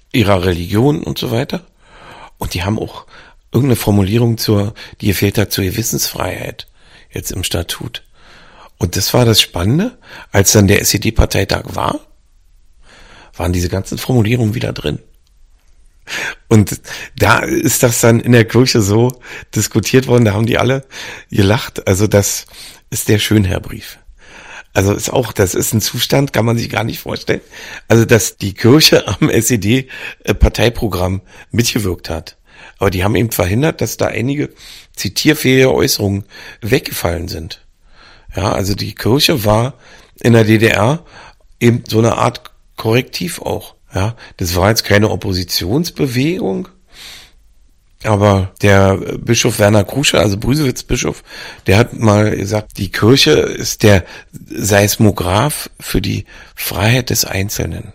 ihrer Religion und so weiter. Und die haben auch irgendeine Formulierung die gefehlt hat zur Gewissensfreiheit jetzt im Statut. Und das war das Spannende, als dann der SED-Parteitag war, waren diese ganzen Formulierungen wieder drin. Und da ist das dann in der Kirche so diskutiert worden, da haben die alle gelacht. Also das ist der Schönherr-Brief. Also das ist ein Zustand, kann man sich gar nicht vorstellen. Also dass die Kirche am SED-Parteiprogramm mitgewirkt hat. Aber die haben eben verhindert, dass da einige zitierfähige Äußerungen weggefallen sind. Ja, also die Kirche war in der DDR eben so eine Art Korrektiv auch. Ja, das war jetzt keine Oppositionsbewegung, aber der Bischof Werner Krusche, also Brüsewitz-Bischof, der hat mal gesagt, die Kirche ist der Seismograph für die Freiheit des Einzelnen.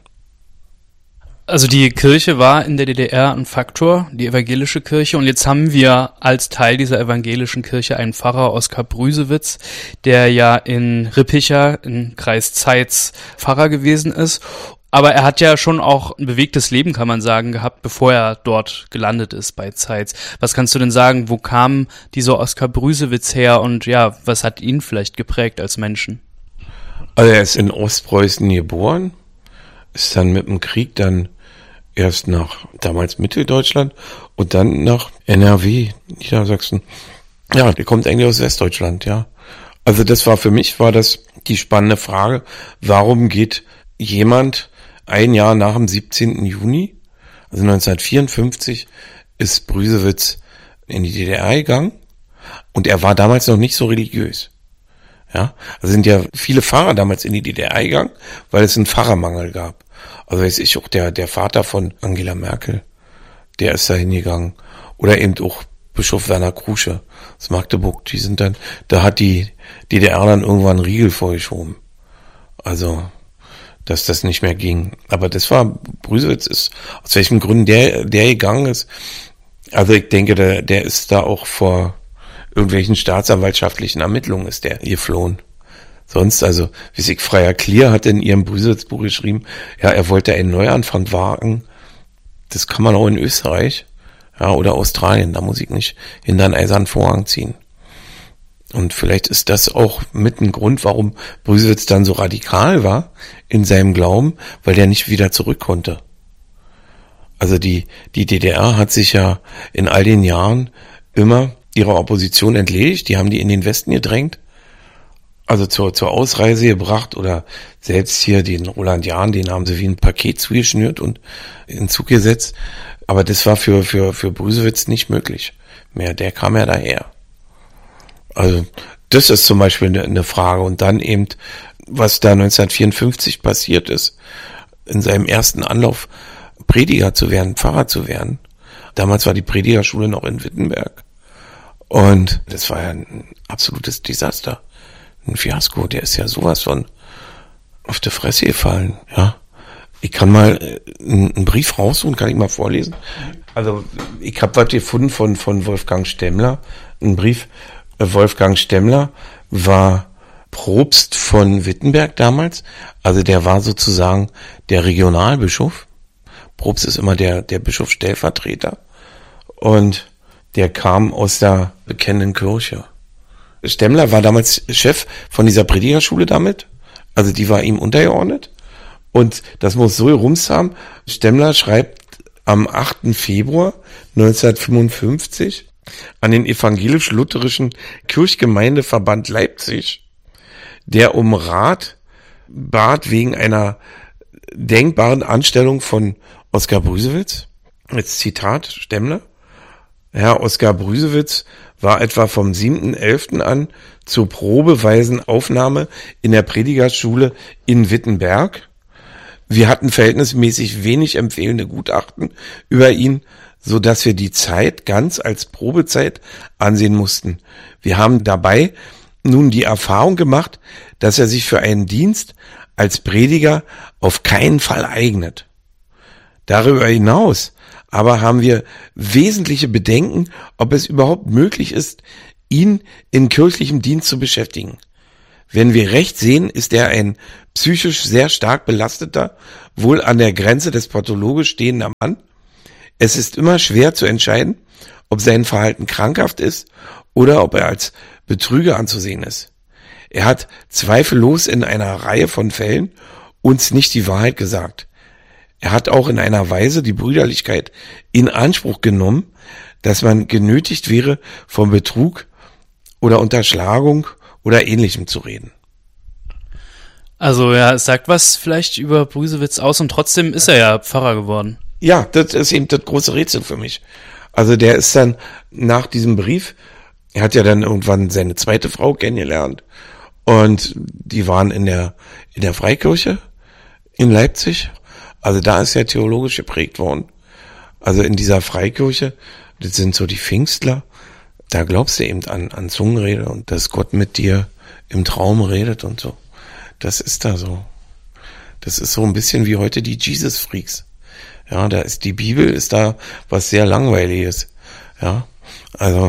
Also die Kirche war in der DDR ein Faktor, die evangelische Kirche, und jetzt haben wir als Teil dieser evangelischen Kirche einen Pfarrer, Oskar Brüsewitz, der ja in Rippicha, in Kreis Zeitz, Pfarrer gewesen ist. Aber er hat ja schon auch ein bewegtes Leben, kann man sagen, gehabt, bevor er dort gelandet ist bei Zeitz. Was kannst du denn sagen, wo kam dieser Oskar Brüsewitz her und ja, was hat ihn vielleicht geprägt als Menschen? Also er ist in Ostpreußen geboren, ist dann mit dem Krieg dann erst nach damals Mitteldeutschland und dann nach NRW, Niedersachsen. Ja, der kommt eigentlich aus Westdeutschland, ja. Also das war das die spannende Frage, warum geht jemand ein Jahr nach dem 17. Juni, also 1954, ist Brüsewitz in die DDR gegangen und er war damals noch nicht so religiös. Ja, also sind ja viele Pfarrer damals in die DDR gegangen, weil es einen Pfarrermangel gab. Also weiß ich auch, der Vater von Angela Merkel, der ist da hingegangen. Oder eben auch Bischof Werner Krusche aus Magdeburg, da hat die DDR dann irgendwann einen Riegel vorgeschoben. Also, dass das nicht mehr ging. Aber Brüsewitz ist, aus welchen Gründen der gegangen ist. Also ich denke, der ist da auch vor irgendwelchen staatsanwaltschaftlichen Ermittlungen ist der geflohen. Sonst, also, wie sich Freier Klier hat in ihrem Brüsewitz-Buch geschrieben, ja, er wollte einen Neuanfang wagen. Das kann man auch in Österreich, ja, oder Australien. Da muss ich nicht hinter einen eisernen Vorhang ziehen. Und vielleicht ist das auch mit ein Grund, warum Brüsewitz dann so radikal war in seinem Glauben, weil der nicht wieder zurück konnte. Also die DDR hat sich ja in all den Jahren immer ihrer Opposition entledigt. Die haben die in den Westen gedrängt, also zur Ausreise gebracht oder selbst hier den Roland Jahn, den haben sie wie ein Paket zugeschnürt und in den Zug gesetzt. Aber das war für Brüsewitz nicht möglich mehr. Der kam ja daher. Also das ist zum Beispiel eine Frage. Und dann eben, was da 1954 passiert ist, in seinem ersten Anlauf Prediger zu werden, Pfarrer zu werden. Damals war die Predigerschule noch in Wittenberg. Und das war ja ein absolutes Desaster. Ein Fiasko, der ist ja sowas von auf die Fresse gefallen, ja. Ich kann mal einen Brief raussuchen, kann ich mal vorlesen. Also ich habe was gefunden von Wolfgang Stemmler, einen Brief. Wolfgang Stemmler war Propst von Wittenberg damals, also der war sozusagen der Regionalbischof. Propst ist immer der Bischofsstellvertreter und der kam aus der bekennenden Kirche. Stemmler war damals Chef von dieser Predigerschule damit, also die war ihm untergeordnet und das muss so gerumst haben. Stemmler schreibt am 8. Februar 1955 an den evangelisch-lutherischen Kirchgemeindeverband Leipzig, der um Rat bat wegen einer denkbaren Anstellung von Oskar Brüsewitz. Jetzt Zitat Stemmler. Herr Oskar Brüsewitz war etwa vom 7.11. an zur probeweisen Aufnahme in der Predigerschule in Wittenberg. Wir hatten verhältnismäßig wenig empfehlende Gutachten über ihn, so dass wir die Zeit ganz als Probezeit ansehen mussten. Wir haben dabei nun die Erfahrung gemacht, dass er sich für einen Dienst als Prediger auf keinen Fall eignet. Darüber hinaus aber haben wir wesentliche Bedenken, ob es überhaupt möglich ist, ihn in kirchlichem Dienst zu beschäftigen. Wenn wir recht sehen, ist er ein psychisch sehr stark belasteter, wohl an der Grenze des pathologisch stehender Mann. Es ist immer schwer zu entscheiden, ob sein Verhalten krankhaft ist oder ob er als Betrüger anzusehen ist. Er hat zweifellos in einer Reihe von Fällen uns nicht die Wahrheit gesagt. Er hat auch in einer Weise die Brüderlichkeit in Anspruch genommen, dass man genötigt wäre, vom Betrug oder Unterschlagung oder Ähnlichem zu reden. Also ja, es sagt was vielleicht über Brüsewitz aus und trotzdem ist er ja Pfarrer geworden. Ja, das ist eben das große Rätsel für mich. Also der ist dann nach diesem Brief, er hat ja dann irgendwann seine zweite Frau kennengelernt und die waren in der Freikirche in Leipzig. Also da ist er theologisch geprägt worden. Also in dieser Freikirche, das sind so die Pfingstler, da glaubst du eben an Zungenrede und dass Gott mit dir im Traum redet und so. Das ist da so. Das ist so ein bisschen wie heute die Jesus-Freaks. Ja, da ist die Bibel, ist da was sehr Langweiliges. Ja, also,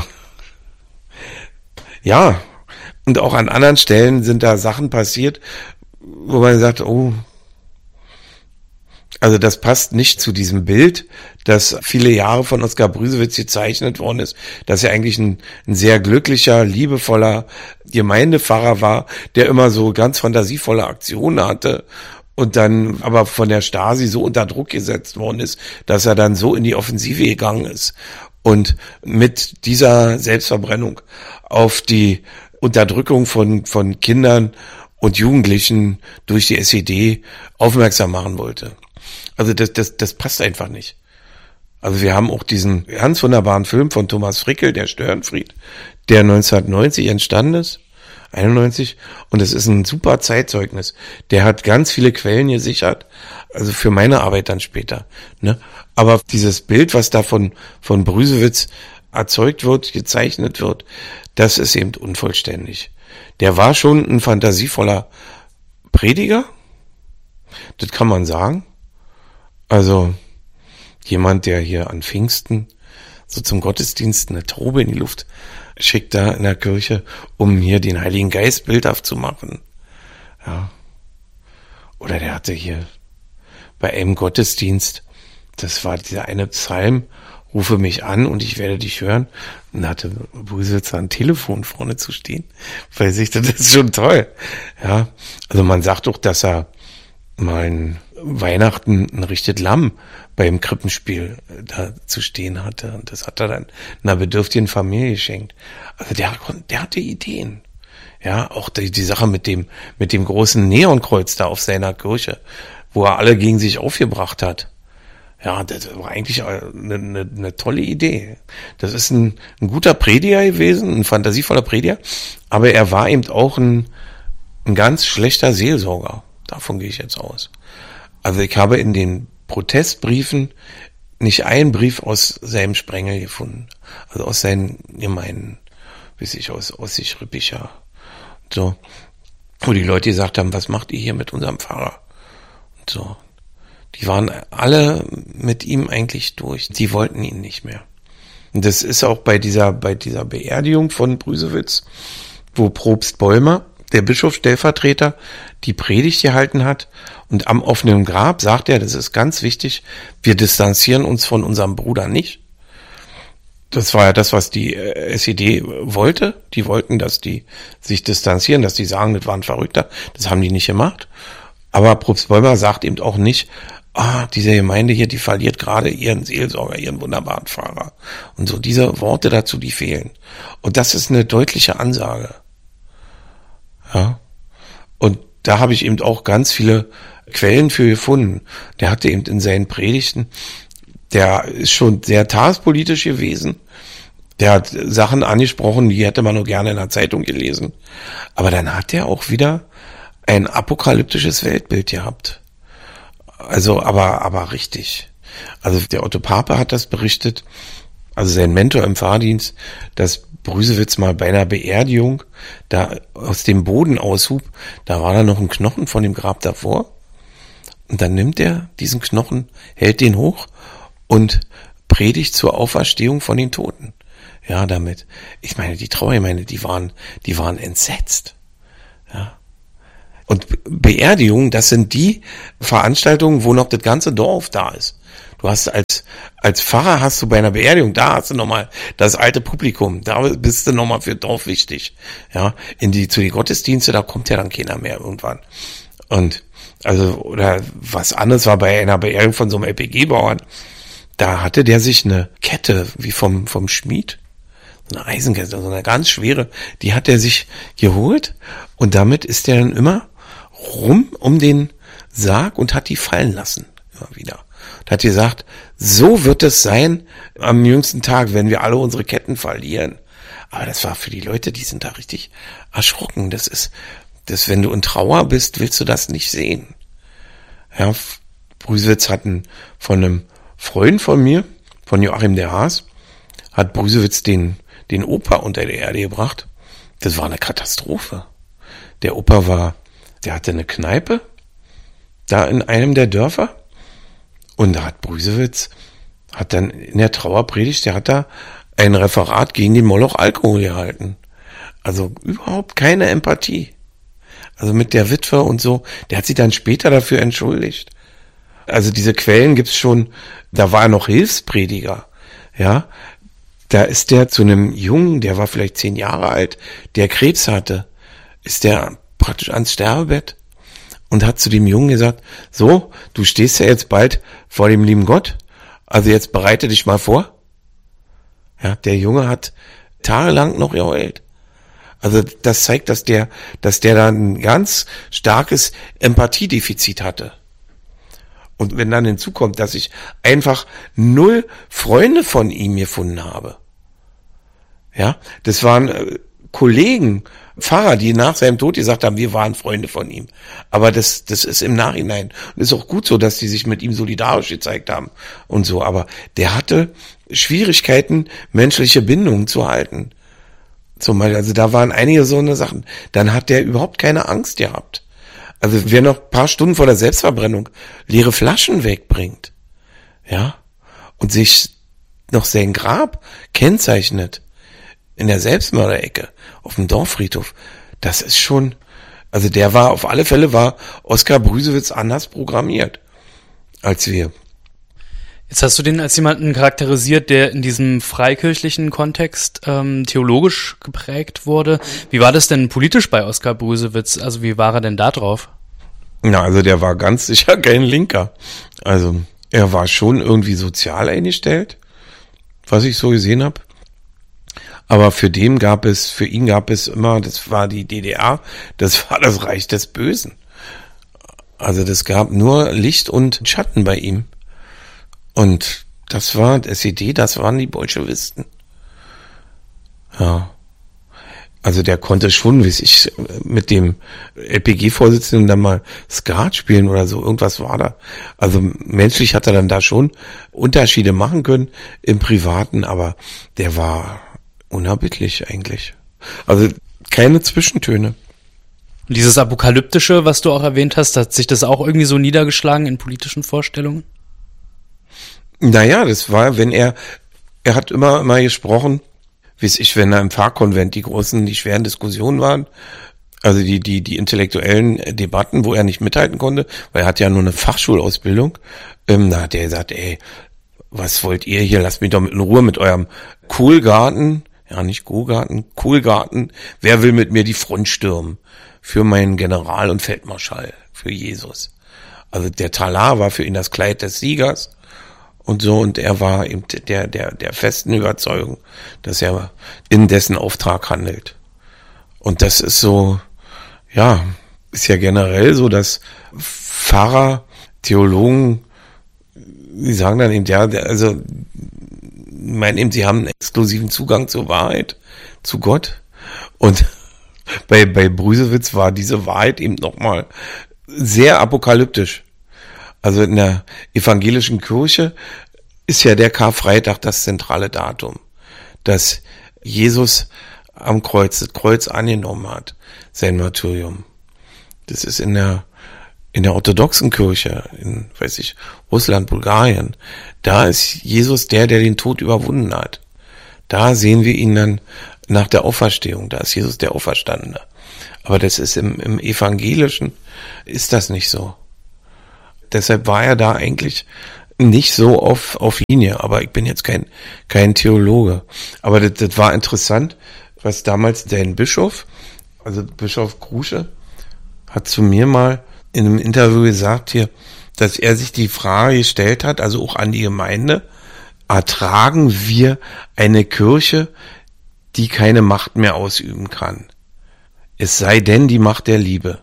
ja. Und auch an anderen Stellen sind da Sachen passiert, wo man sagt, oh, also das passt nicht zu diesem Bild, das viele Jahre von Oskar Brüsewitz gezeichnet worden ist, dass er eigentlich ein sehr glücklicher, liebevoller Gemeindepfarrer war, der immer so ganz fantasievolle Aktionen hatte und dann aber von der Stasi so unter Druck gesetzt worden ist, dass er dann so in die Offensive gegangen ist und mit dieser Selbstverbrennung auf die Unterdrückung von Kindern und Jugendlichen durch die SED aufmerksam machen wollte. Also das passt einfach nicht. Also wir haben auch diesen ganz wunderbaren Film von Thomas Frickel, der Störenfried, der 1990 entstanden ist, 91, und es ist ein super Zeitzeugnis. Der hat ganz viele Quellen gesichert, also für meine Arbeit dann später. Ne? Aber dieses Bild, was da von Brüsewitz erzeugt wird, gezeichnet wird, das ist eben unvollständig. Der war schon ein fantasievoller Prediger, das kann man sagen. Also jemand, der hier an Pfingsten so zum Gottesdienst eine Taube in die Luft schickt da in der Kirche, um hier den Heiligen Geist bildhaft zu machen. Ja. Oder der hatte hier bei einem Gottesdienst, das war dieser eine Psalm, rufe mich an und ich werde dich hören. Und da hatte Brüsewitz ein Telefon vorne zu stehen, weil sich das ist schon toll. Ja, also man sagt doch, dass er mal ein Weihnachten ein richtiges Lamm beim Krippenspiel da zu stehen hatte. Und das hat er dann einer bedürftigen Familie geschenkt. Also der hatte Ideen. Ja, auch die Sache mit dem großen Neonkreuz da auf seiner Kirche, wo er alle gegen sich aufgebracht hat. Ja, das war eigentlich eine tolle Idee. Das ist ein guter Prediger gewesen, ein fantasievoller Prediger, aber er war eben auch ein ganz schlechter Seelsorger. Davon gehe ich jetzt aus. Also ich habe in den Protestbriefen nicht einen Brief aus seinem Sprengel gefunden. Also aus seinen Gemeinden, aus Ossig-Rippicha. So. Wo die Leute gesagt haben, was macht ihr hier mit unserem Pfarrer? Und so. Die waren alle mit ihm eigentlich durch. Die wollten ihn nicht mehr. Und das ist auch bei dieser Beerdigung von Brüsewitz, wo Propst Bäumer, der Bischofsstellvertreter, die Predigt gehalten hat und am offenen Grab sagt er, das ist ganz wichtig, wir distanzieren uns von unserem Bruder nicht. Das war ja das, was die SED wollte. Die wollten, dass die sich distanzieren, dass die sagen, das war ein Verrückter. Das haben die nicht gemacht. Aber Propst Bäumer sagt eben auch nicht, diese Gemeinde hier, die verliert gerade ihren Seelsorger, ihren wunderbaren Pfarrer. Und so diese Worte dazu, die fehlen. Und das ist eine deutliche Ansage. Ja. Und da habe ich eben auch ganz viele Quellen für gefunden. Der hatte eben in seinen Predigten, der ist schon sehr tagespolitisch gewesen. Der hat Sachen angesprochen, die hätte man nur gerne in der Zeitung gelesen. Aber dann hat er auch wieder ein apokalyptisches Weltbild gehabt. Also, aber richtig. Also der Otto Pape hat das berichtet, also sein Mentor im Pfarrdienst, dass Brüsewitz mal bei einer Beerdigung da aus dem Boden aushub, da war da noch ein Knochen von dem Grab davor. Und dann nimmt er diesen Knochen, hält den hoch und predigt zur Auferstehung von den Toten. Ja, damit. Ich meine, die Trauergemeinde, die waren entsetzt. Ja. Und Beerdigung, das sind die Veranstaltungen, wo noch das ganze Dorf da ist. Du hast als Pfarrer hast du bei einer Beerdigung, da hast du nochmal das alte Publikum, da bist du nochmal für Dorf wichtig. Ja, zu den Gottesdienste, da kommt ja dann keiner mehr irgendwann. Und, oder was anderes war bei einer Beerdigung von so einem LPG-Bauern, da hatte der sich eine Kette, wie vom Schmied, so eine Eisenkette, so eine ganz schwere, die hat er sich geholt und damit ist er dann immer rum um den Sarg und hat die fallen lassen, immer wieder. Und hat gesagt, so wird es sein am jüngsten Tag, wenn wir alle unsere Ketten verlieren. Aber das war für die Leute, die sind da richtig erschrocken. Das wenn du in Trauer bist, willst du das nicht sehen. Ja, Brüsewitz von einem Freund von mir, von Joachim der Haas, hat Brüsewitz den Opa unter der Erde gebracht. Das war eine Katastrophe. Der Opa der hatte eine Kneipe, da in einem der Dörfer. Und da hat Brüsewitz, hat dann in der Trauerpredigt, der hat da ein Referat gegen den Moloch Alkohol gehalten. Also überhaupt keine Empathie. Also mit der Witwe und so, der hat sich dann später dafür entschuldigt. Also diese Quellen gibt's schon, da war er noch Hilfsprediger, ja. Da ist der zu einem Jungen, der war vielleicht 10 Jahre alt, der Krebs hatte, ist der praktisch ans Sterbebett und hat zu dem Jungen gesagt, so, du stehst ja jetzt bald vor dem lieben Gott, also jetzt bereite dich mal vor. Ja, der Junge hat tagelang noch geheult. Also das zeigt, dass der da ein ganz starkes Empathiedefizit hatte. Und wenn dann hinzukommt, dass ich einfach 0 Freunde von ihm gefunden habe. Ja, das waren Kollegen, Pfarrer, die nach seinem Tod gesagt haben, wir waren Freunde von ihm. Aber das ist im Nachhinein. Und ist auch gut so, dass die sich mit ihm solidarisch gezeigt haben und so. Aber der hatte Schwierigkeiten, menschliche Bindungen zu halten. Zum Beispiel, also da waren einige so eine Sachen. Dann hat der überhaupt keine Angst gehabt. Also wer noch ein paar Stunden vor der Selbstverbrennung leere Flaschen wegbringt, ja, und sich noch sein Grab kennzeichnet in der Selbstmörderecke auf dem Dorffriedhof, das ist schon, also auf alle Fälle war Oskar Brüsewitz anders programmiert als wir. Jetzt hast du den als jemanden charakterisiert, der in diesem freikirchlichen Kontext theologisch geprägt wurde. Wie war das denn politisch bei Oskar Brüsewitz? Also wie war er denn da drauf? Na, also der war ganz sicher kein Linker. Also er war schon irgendwie sozial eingestellt, was ich so gesehen habe. Aber für ihn gab es immer, das war die DDR, das war das Reich des Bösen. Also das gab nur Licht und Schatten bei ihm. Und das war SED, das waren die Bolschewisten. Ja. Also der konnte schon, wie ich, mit dem LPG-Vorsitzenden dann mal Skat spielen oder so, irgendwas war da. Also menschlich hat er dann da schon Unterschiede machen können im Privaten, aber der war unerbittlich eigentlich. Also keine Zwischentöne. Und dieses Apokalyptische, was du auch erwähnt hast, hat sich das auch irgendwie so niedergeschlagen in politischen Vorstellungen? Naja, das war, wenn er hat immer gesprochen, wenn da im Pfarrkonvent die schweren Diskussionen waren, also die intellektuellen Debatten, wo er nicht mithalten konnte, weil er hat ja nur eine Fachschulausbildung, da hat er gesagt, ey, was wollt ihr hier, lasst mich doch in Ruhe mit eurem Kohlgarten, ja nicht Kohlgarten, Kohlgarten, wer will mit mir die Front stürmen? Für meinen General und Feldmarschall, für Jesus. Also der Talar war für ihn das Kleid des Siegers. Und so, und er war eben der festen Überzeugung, dass er in dessen Auftrag handelt. Und das ist so, ja, ist ja generell so, dass Pfarrer, Theologen, die sagen dann eben, ja, also, meinen eben, sie haben einen exklusiven Zugang zur Wahrheit, zu Gott. Und bei Brüsewitz war diese Wahrheit eben nochmal sehr apokalyptisch. Also in der evangelischen Kirche ist ja der Karfreitag das zentrale Datum, dass Jesus am Kreuz, das Kreuz angenommen hat, sein Martyrium. Das ist in der orthodoxen Kirche, in, Russland, Bulgarien, da ist Jesus der den Tod überwunden hat. Da sehen wir ihn dann nach der Auferstehung, da ist Jesus der Auferstandene. Aber das ist im Evangelischen, ist das nicht so. Deshalb war er da eigentlich nicht so auf Linie. Aber ich bin jetzt kein Theologe. Aber das war interessant, was damals der Bischof, also Bischof Krusche, hat zu mir mal in einem Interview gesagt hier, dass er sich die Frage gestellt hat, also auch an die Gemeinde, ertragen wir eine Kirche, die keine Macht mehr ausüben kann? Es sei denn die Macht der Liebe.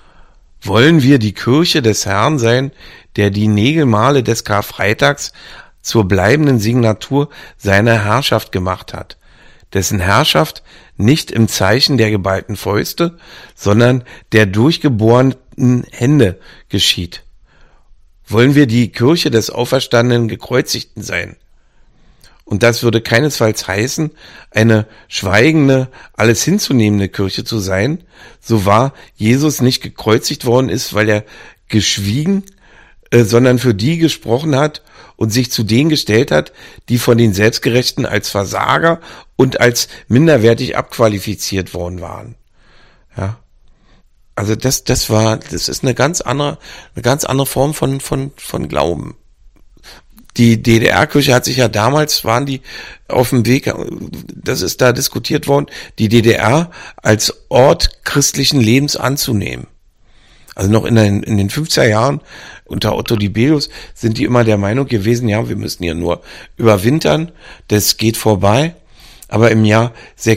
Wollen wir die Kirche des Herrn sein, der die Nägelmale des Karfreitags zur bleibenden Signatur seiner Herrschaft gemacht hat, dessen Herrschaft nicht im Zeichen der geballten Fäuste, sondern der durchgebohrten Hände geschieht? Wollen wir die Kirche des auferstandenen Gekreuzigten sein? Und das würde keinesfalls heißen, eine schweigende, alles hinzunehmende Kirche zu sein, so wahr Jesus nicht gekreuzigt worden ist, weil er geschwiegen, sondern für die gesprochen hat und sich zu denen gestellt hat, die von den Selbstgerechten als Versager und als minderwertig abqualifiziert worden waren. Ja. Also das ist eine ganz andere Form von Glauben. Die DDR-Kirche hat sich ja damals, waren die auf dem Weg, das ist da diskutiert worden, die DDR als Ort christlichen Lebens anzunehmen. Also noch in den 50er Jahren unter Otto Dibelius sind die immer der Meinung gewesen, ja, wir müssen hier nur überwintern, das geht vorbei. Aber im Jahr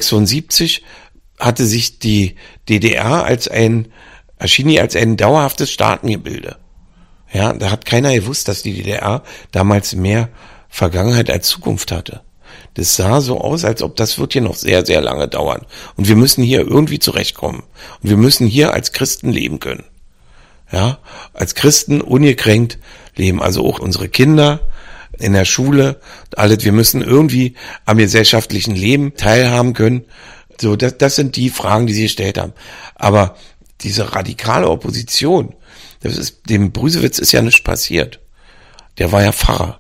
76 hatte sich die DDR erschien als ein dauerhaftes Staatengebilde. Ja, da hat keiner gewusst, dass die DDR damals mehr Vergangenheit als Zukunft hatte. Das sah so aus, als ob das wird hier noch sehr, sehr lange dauern. Und wir müssen hier irgendwie zurechtkommen. Und wir müssen hier als Christen leben können. Ja, als Christen ungekränkt leben. Also auch unsere Kinder in der Schule, alles. Wir müssen irgendwie am gesellschaftlichen Leben teilhaben können. So, das sind die Fragen, die sie gestellt haben. Aber diese radikale Opposition, dem Brüsewitz ist ja nichts passiert. Der war ja Pfarrer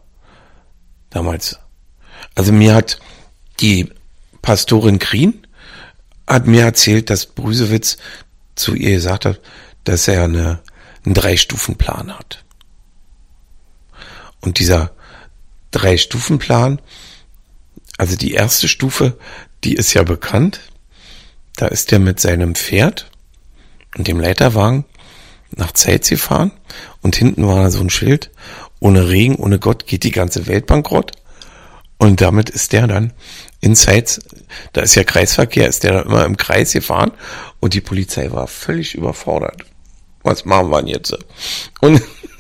damals. Also mir hat die Pastorin Krien hat mir erzählt, dass Brüsewitz zu ihr gesagt hat, dass er einen 3-Stufen-Plan hat. Und dieser 3-Stufen-Plan, also die erste Stufe, die ist ja bekannt. Da ist er mit seinem Pferd und dem Leiterwagen nach Zeitz gefahren und hinten war so ein Schild, ohne Regen, ohne Gott geht die ganze Welt bankrott. Und damit ist der dann in Zeitz, da ist ja Kreisverkehr, ist der dann immer im Kreis gefahren und die Polizei war völlig überfordert. Was machen wir denn jetzt? Und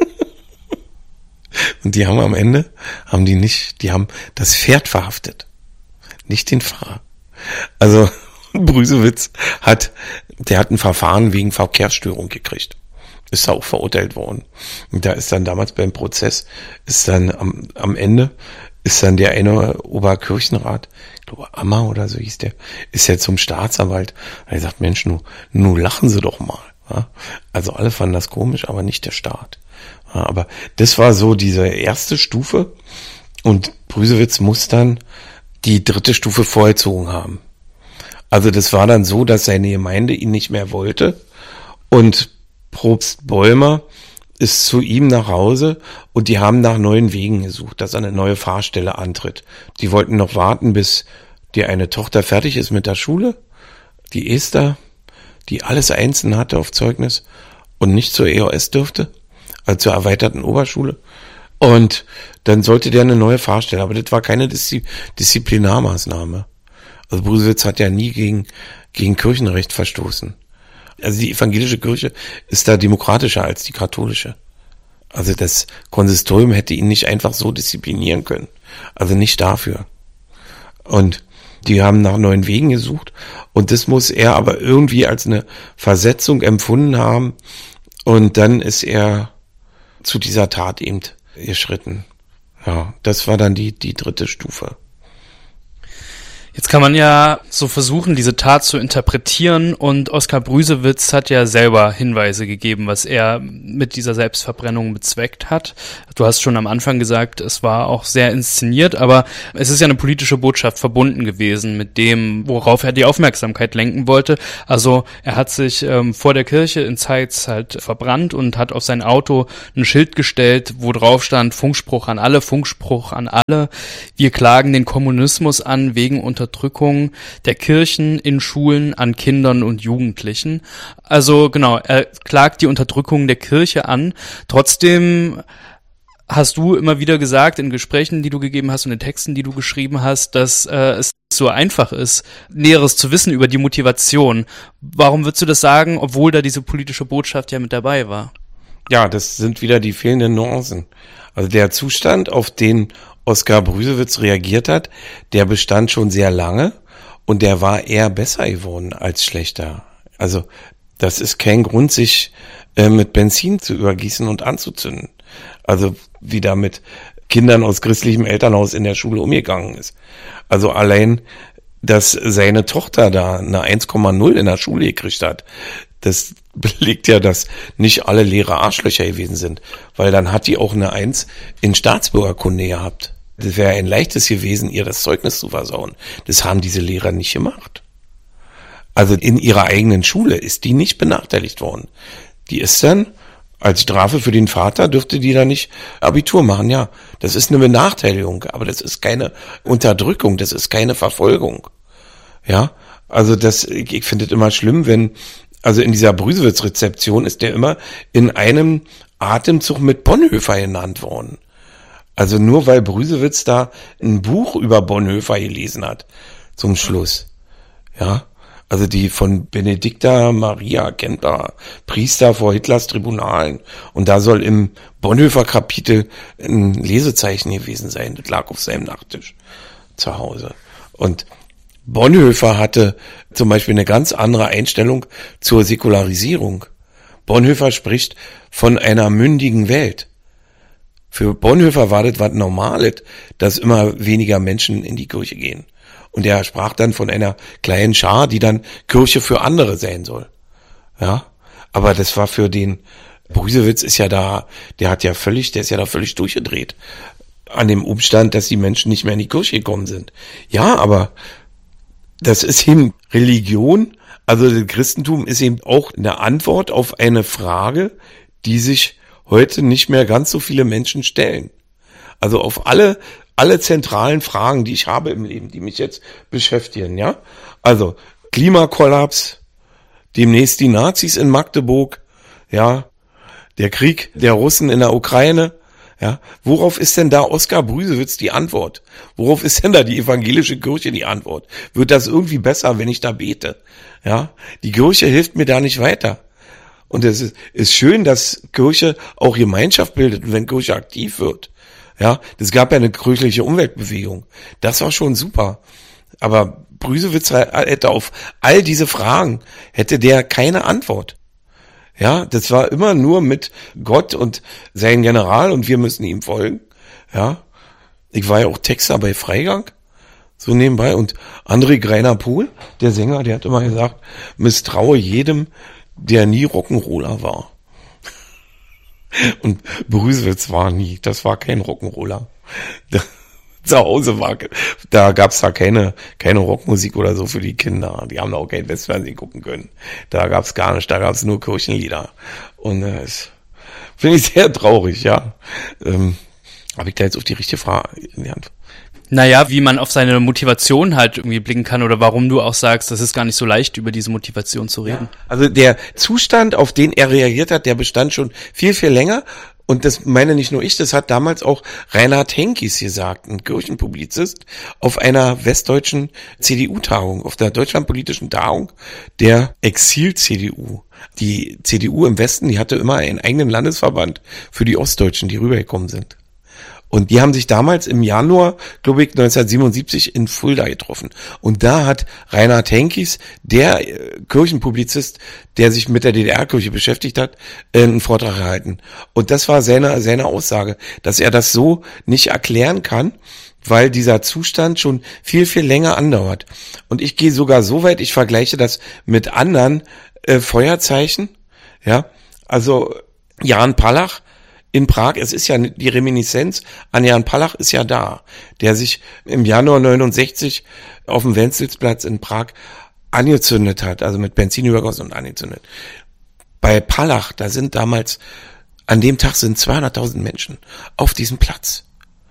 die haben am Ende, die haben das Pferd verhaftet, nicht den Fahrer. Also Brüsewitz hat ein Verfahren wegen Verkehrsstörung gekriegt. Ist auch verurteilt worden. Und da ist dann damals beim Prozess, ist dann am Ende, ist dann der eine Oberkirchenrat, ich glaube Ammer oder so hieß der, ist ja zum Staatsanwalt. Er sagt, Mensch, nu lachen Sie doch mal. Ja? Also alle fanden das komisch, aber nicht der Staat. Ja, aber das war so diese erste Stufe und Brüsewitz muss dann die 3. Stufe vollzogen haben. Also das war dann so, dass seine Gemeinde ihn nicht mehr wollte und Propst Bäumer ist zu ihm nach Hause und die haben nach neuen Wegen gesucht, dass er eine neue Fahrstelle antritt. Die wollten noch warten, bis die eine Tochter fertig ist mit der Schule, die Esther, die alles einzeln hatte auf Zeugnis und nicht zur EOS dürfte, also zur erweiterten Oberschule. Und dann sollte der eine neue Fahrstelle, aber das war keine Disziplinarmaßnahme. Also Brüsewitz hat ja nie gegen Kirchenrecht verstoßen. Also die evangelische Kirche ist da demokratischer als die katholische. Also das Konsistorium hätte ihn nicht einfach so disziplinieren können. Also nicht dafür. Und die haben nach neuen Wegen gesucht und das muss er aber irgendwie als eine Versetzung empfunden haben und dann ist er zu dieser Tat eben geschritten. Ja, das war dann die 3. Stufe. Jetzt kann man ja so versuchen, diese Tat zu interpretieren, und Oskar Brüsewitz hat ja selber Hinweise gegeben, was er mit dieser Selbstverbrennung bezweckt hat. Du hast schon am Anfang gesagt, es war auch sehr inszeniert, aber es ist ja eine politische Botschaft verbunden gewesen mit dem, worauf er die Aufmerksamkeit lenken wollte. Also er hat sich vor der Kirche in Zeitz halt verbrannt und hat auf sein Auto ein Schild gestellt, wo drauf stand: Funkspruch an alle, Funkspruch an alle. Wir klagen den Kommunismus an wegen Unterdrückung der Kirchen in Schulen an Kindern und Jugendlichen. Also genau, er klagt die Unterdrückung der Kirche an. Trotzdem hast du immer wieder gesagt in Gesprächen, die du gegeben hast und in Texten, die du geschrieben hast, dass es so einfach ist, Näheres zu wissen über die Motivation. Warum würdest du das sagen, obwohl da diese politische Botschaft ja mit dabei war? Ja, das sind wieder die fehlenden Nuancen. Also der Zustand, auf den Oskar Brüsewitz reagiert hat, der bestand schon sehr lange und der war eher besser geworden als schlechter. Also das ist kein Grund, sich mit Benzin zu übergießen und anzuzünden. Also wie da mit Kindern aus christlichem Elternhaus in der Schule umgegangen ist. Also allein, dass seine Tochter da eine 1,0 in der Schule gekriegt hat, das belegt ja, dass nicht alle Lehrer Arschlöcher gewesen sind, weil dann hat die auch eine 1 in Staatsbürgerkunde gehabt. Das wäre ein leichtes gewesen, ihr das Zeugnis zu versauen. Das haben diese Lehrer nicht gemacht. Also in ihrer eigenen Schule ist die nicht benachteiligt worden. Die ist dann, als Strafe für den Vater, dürfte die da nicht Abitur machen. Ja, das ist eine Benachteiligung, aber das ist keine Unterdrückung, das ist keine Verfolgung. Ja, also ich finde es immer schlimm, wenn, also in dieser Brüsewitz-Rezeption ist der immer in einem Atemzug mit Bonhoeffer genannt worden. Also nur weil Brüsewitz da ein Buch über Bonhoeffer gelesen hat, zum Schluss. Ja, also die von Benedicta Maria Kemper, Priester vor Hitlers Tribunalen. Und da soll im Bonhoeffer-Kapitel ein Lesezeichen gewesen sein. Das lag auf seinem Nachttisch zu Hause. Und Bonhoeffer hatte zum Beispiel eine ganz andere Einstellung zur Säkularisierung. Bonhoeffer spricht von einer mündigen Welt. Für Bonhoeffer war das was Normales, dass immer weniger Menschen in die Kirche gehen. Und er sprach dann von einer kleinen Schar, die dann Kirche für andere sein soll. Ja, aber das war für den Brüsewitz ist ja da, der ist ja da völlig durchgedreht. An dem Umstand, dass die Menschen nicht mehr in die Kirche gekommen sind. Ja, aber das ist eben Religion, also das Christentum ist eben auch eine Antwort auf eine Frage, die sich heute nicht mehr ganz so viele Menschen stellen. Also auf alle zentralen Fragen, die ich habe im Leben, die mich jetzt beschäftigen, ja. Also Klimakollaps, demnächst die Nazis in Magdeburg, ja, der Krieg der Russen in der Ukraine, ja. Worauf ist denn da Oskar Brüsewitz die Antwort? Worauf ist denn da die evangelische Kirche die Antwort? Wird das irgendwie besser, wenn ich da bete? Ja, die Kirche hilft mir da nicht weiter. Und es ist schön, dass Kirche auch Gemeinschaft bildet und wenn Kirche aktiv wird. Ja, es gab ja eine kirchliche Umweltbewegung. Das war schon super. Aber Brüsewitz hätte auf all diese Fragen, hätte der keine Antwort. Ja, das war immer nur mit Gott und sein General und wir müssen ihm folgen. Ja, ich war ja auch Texter bei Freigang, so nebenbei. Und André Greiner-Pohl, der Sänger, der hat immer gesagt, misstraue jedem, der nie Rock'n'Roller war. Und Brüsewitz das war kein Rock'n'Roller. Zu Hause da gab's da keine Rockmusik oder so für die Kinder. Die haben da auch kein Westfernsehen gucken können. Da gab's gar nicht, da gab's nur Kirchenlieder. Und das finde ich sehr traurig, ja. Habe ich da jetzt auf die richtige Frage in die Hand? Naja, wie man auf seine Motivation halt irgendwie blicken kann oder warum du auch sagst, das ist gar nicht so leicht, über diese Motivation zu reden. Ja, also der Zustand, auf den er reagiert hat, der bestand schon viel, viel länger. Und das meine nicht nur ich, das hat damals auch Reinhard Henkis gesagt, ein Kirchenpublizist, auf einer westdeutschen CDU-Tagung, auf der Deutschlandpolitischen Tagung der Exil-CDU. Die CDU im Westen, die hatte immer einen eigenen Landesverband für die Ostdeutschen, die rübergekommen sind. Und die haben sich damals im Januar, glaube ich, 1977 in Fulda getroffen. Und da hat Reinhard Henkis, der Kirchenpublizist, der sich mit der DDR-Kirche beschäftigt hat, einen Vortrag gehalten. Und das war seine Aussage, dass er das so nicht erklären kann, weil dieser Zustand schon viel, viel länger andauert. Und ich gehe sogar so weit, ich vergleiche das mit anderen Feuerzeichen. Ja, also Jan Palach in Prag, es ist ja die Reminiszenz an Jan Palach ist ja da, der sich im Januar 69 auf dem Wenzelsplatz in Prag angezündet hat, also mit Benzin übergossen und angezündet. Bei Palach, da sind damals, an dem Tag sind 200.000 Menschen auf diesem Platz.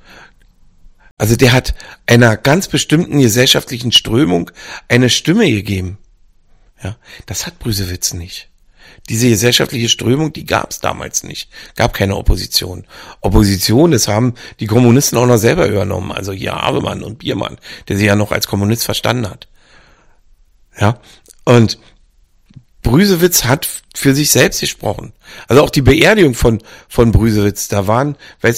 Also der hat einer ganz bestimmten gesellschaftlichen Strömung eine Stimme gegeben. Ja, das hat Brüsewitz nicht. Diese gesellschaftliche Strömung, die gab es damals nicht. Gab keine Opposition. Opposition, das haben die Kommunisten auch noch selber übernommen. Also hier Havemann und Biermann, der sich ja noch als Kommunist verstanden hat. Ja, und Brüsewitz hat für sich selbst gesprochen. Also auch die Beerdigung von Brüsewitz, da waren,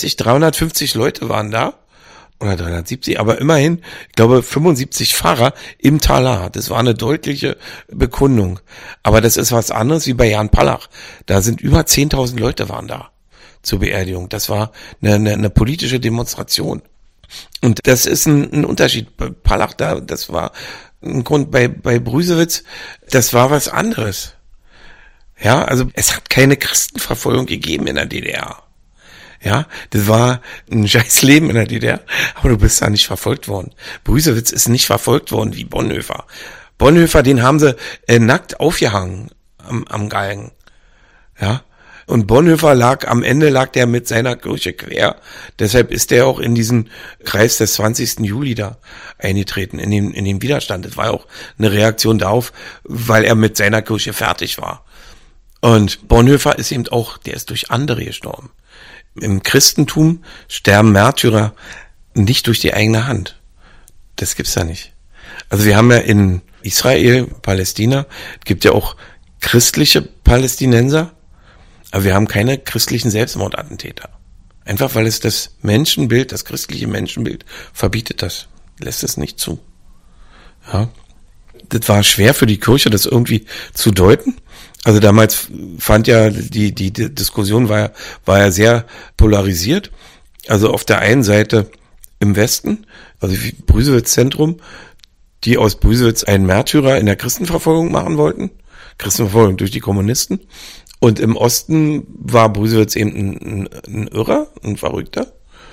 350 Leute waren da. Oder 370, aber immerhin, ich glaube, 75 Pfarrer im Talar. Das war eine deutliche Bekundung. Aber das ist was anderes wie bei Jan Palach. Da sind über 10.000 Leute waren da zur Beerdigung. Das war eine politische Demonstration. Und das ist ein Unterschied. Bei Palach, das war ein Grund. Bei Brüsewitz, das war was anderes. Ja, also es hat keine Christenverfolgung gegeben in der DDR. Ja, das war ein scheiß Leben in der DDR, aber du bist da nicht verfolgt worden. Brüsewitz ist nicht verfolgt worden wie Bonhoeffer. Bonhoeffer, den haben sie nackt aufgehangen am Galgen. Ja, und Bonhoeffer am Ende lag der mit seiner Kirche quer. Deshalb ist der auch in diesen Kreis des 20. Juli da eingetreten, in den Widerstand. Das war auch eine Reaktion darauf, weil er mit seiner Kirche fertig war. Und Bonhoeffer ist eben auch, der ist durch andere gestorben. Im Christentum sterben Märtyrer nicht durch die eigene Hand. Das gibt's ja nicht. Also wir haben ja in Israel, Palästina, gibt ja auch christliche Palästinenser, aber wir haben keine christlichen Selbstmordattentäter. Einfach weil es das Menschenbild, das christliche Menschenbild verbietet das, lässt es nicht zu. Ja. Das war schwer für die Kirche, das irgendwie zu deuten. Also damals fand ja die Diskussion war ja sehr polarisiert. Also auf der einen Seite im Westen, also wie Brüsewitz-Zentrum, die aus Brüsewitz einen Märtyrer in der Christenverfolgung machen wollten. Christenverfolgung durch die Kommunisten. Und im Osten war Brüsewitz eben ein Irrer, ein Verrückter.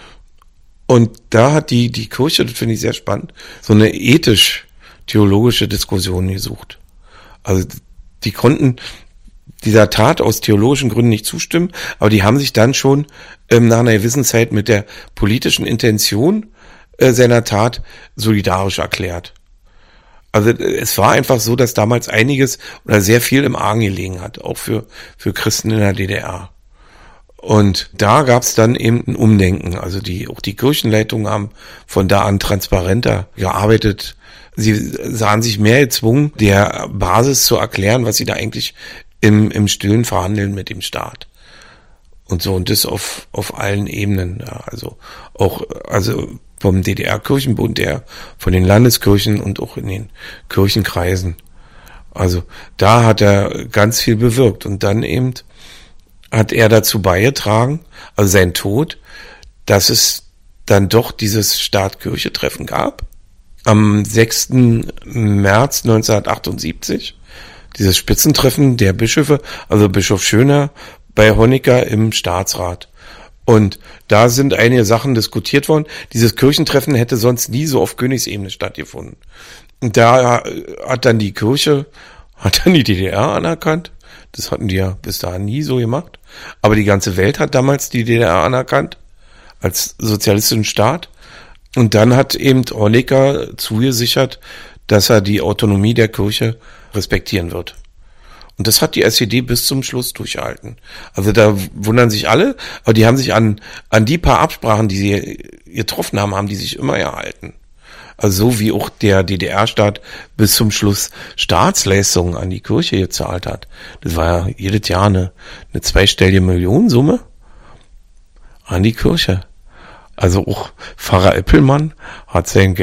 Und da hat die Kirche, das finde ich sehr spannend, so eine ethisch-theologische Diskussion gesucht. Also die konnten dieser Tat aus theologischen Gründen nicht zustimmen, aber die haben sich dann schon nach einer gewissen Zeit mit der politischen Intention seiner Tat solidarisch erklärt. Also es war einfach so, dass damals einiges oder sehr viel im Argen gelegen hat, auch für Christen in der DDR. Und da gab es dann eben ein Umdenken. Also auch die Kirchenleitungen haben von da an transparenter gearbeitet. Sie sahen sich mehr gezwungen, der Basis zu erklären, was sie da eigentlich im Stillen verhandeln mit dem Staat. Und so, und das auf allen Ebenen. Ja, also vom DDR-Kirchenbund, von den Landeskirchen und auch in den Kirchenkreisen. Also da hat er ganz viel bewirkt. Und dann eben hat er dazu beigetragen, also sein Tod, dass es dann doch dieses Staat-Kirche-Treffen gab. Am 6. März 1978, dieses Spitzentreffen der Bischöfe, also Bischof Schöner bei Honecker im Staatsrat. Und da sind einige Sachen diskutiert worden. Dieses Kirchentreffen hätte sonst nie so auf Königsebene stattgefunden. Und da hat dann die Kirche, die DDR anerkannt. Das hatten die ja bis dahin nie so gemacht. Aber die ganze Welt hat damals die DDR anerkannt als sozialistischen Staat. Und dann hat eben Honecker zugesichert, dass er die Autonomie der Kirche respektieren wird. Und das hat die SED bis zum Schluss durchgehalten. Also da wundern sich alle, aber die haben sich an die paar Absprachen, die sie getroffen haben, haben die sich immer gehalten. Also so wie auch der DDR-Staat bis zum Schluss Staatsleistungen an die Kirche gezahlt hat. Das war ja jedes Jahr eine zweistellige Millionensumme an die Kirche. Also auch Pfarrer Eppelmann hat sein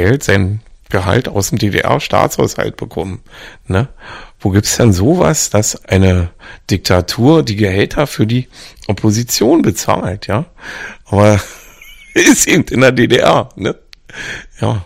Gehalt aus dem DDR-Staatshaushalt bekommen. Ne? Wo gibt's denn sowas, dass eine Diktatur die Gehälter für die Opposition bezahlt, ja? Aber ist eben in der DDR, ne? Ja.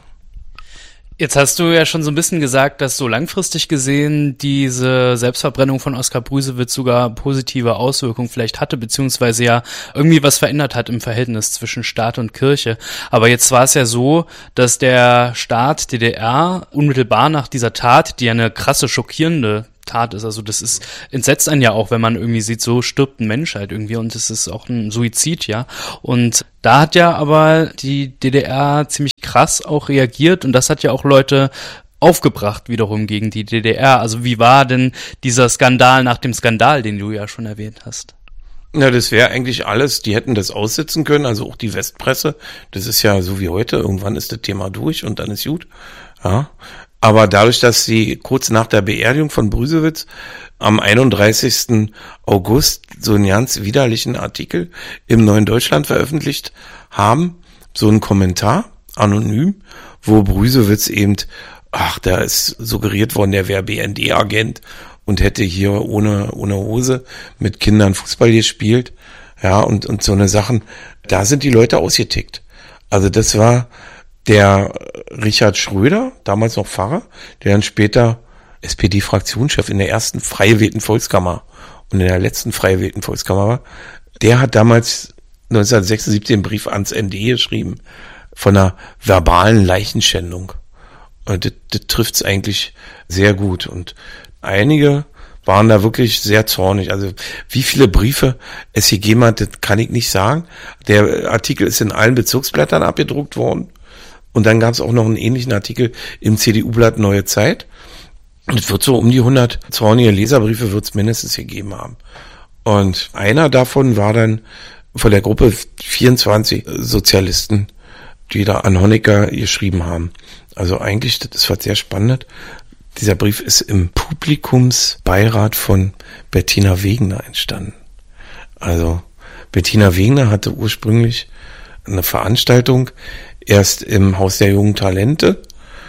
Jetzt hast du ja schon so ein bisschen gesagt, dass so langfristig gesehen diese Selbstverbrennung von Oskar Brüsewitz sogar positive Auswirkungen vielleicht hatte, beziehungsweise ja irgendwie was verändert hat im Verhältnis zwischen Staat und Kirche. Aber jetzt war es ja so, dass der Staat DDR unmittelbar nach dieser Tat, die ja eine krasse, schockierende Tat ist, also das ist, entsetzt einen ja auch, wenn man irgendwie sieht, so stirbt ein Mensch halt irgendwie und das ist auch ein Suizid, ja. Und da hat ja aber die DDR ziemlich krass auch reagiert und das hat ja auch Leute aufgebracht wiederum gegen die DDR. Also wie war denn dieser Skandal nach dem Skandal, den du ja schon erwähnt hast? Na, das wäre eigentlich alles, die hätten das aussitzen können, also auch die Westpresse, das ist ja so wie heute, irgendwann ist das Thema durch und dann ist gut, ja. Aber dadurch, dass sie kurz nach der Beerdigung von Brüsewitz am 31. August so einen ganz widerlichen Artikel im Neuen Deutschland veröffentlicht haben, so einen Kommentar, anonym, wo Brüsewitz eben, da ist suggeriert worden, der wäre BND-Agent und hätte hier ohne Hose mit Kindern Fußball gespielt, ja, und so eine Sachen, da sind die Leute ausgetickt. Also das war der Richard Schröder, damals noch Pfarrer, der dann später SPD-Fraktionschef in der ersten frei gewählten Volkskammer und in der letzten frei gewählten Volkskammer war, der hat damals 1976 einen Brief ans ND geschrieben von einer verbalen Leichenschändung. Und das trifft's eigentlich sehr gut. Und einige waren da wirklich sehr zornig. Also wie viele Briefe es hier gegeben hat, das kann ich nicht sagen. Der Artikel ist in allen Bezirksblättern abgedruckt worden. Und dann gab es auch noch einen ähnlichen Artikel im CDU-Blatt Neue Zeit. Und es wird so um die 100 zornige Leserbriefe wird es mindestens gegeben haben. Und einer davon war dann von der Gruppe 24 Sozialisten, die da an Honecker geschrieben haben. Also eigentlich, das war sehr spannend. Dieser Brief ist im Publikumsbeirat von Bettina Wegner entstanden. Also Bettina Wegner hatte ursprünglich eine Veranstaltung erst im Haus der jungen Talente.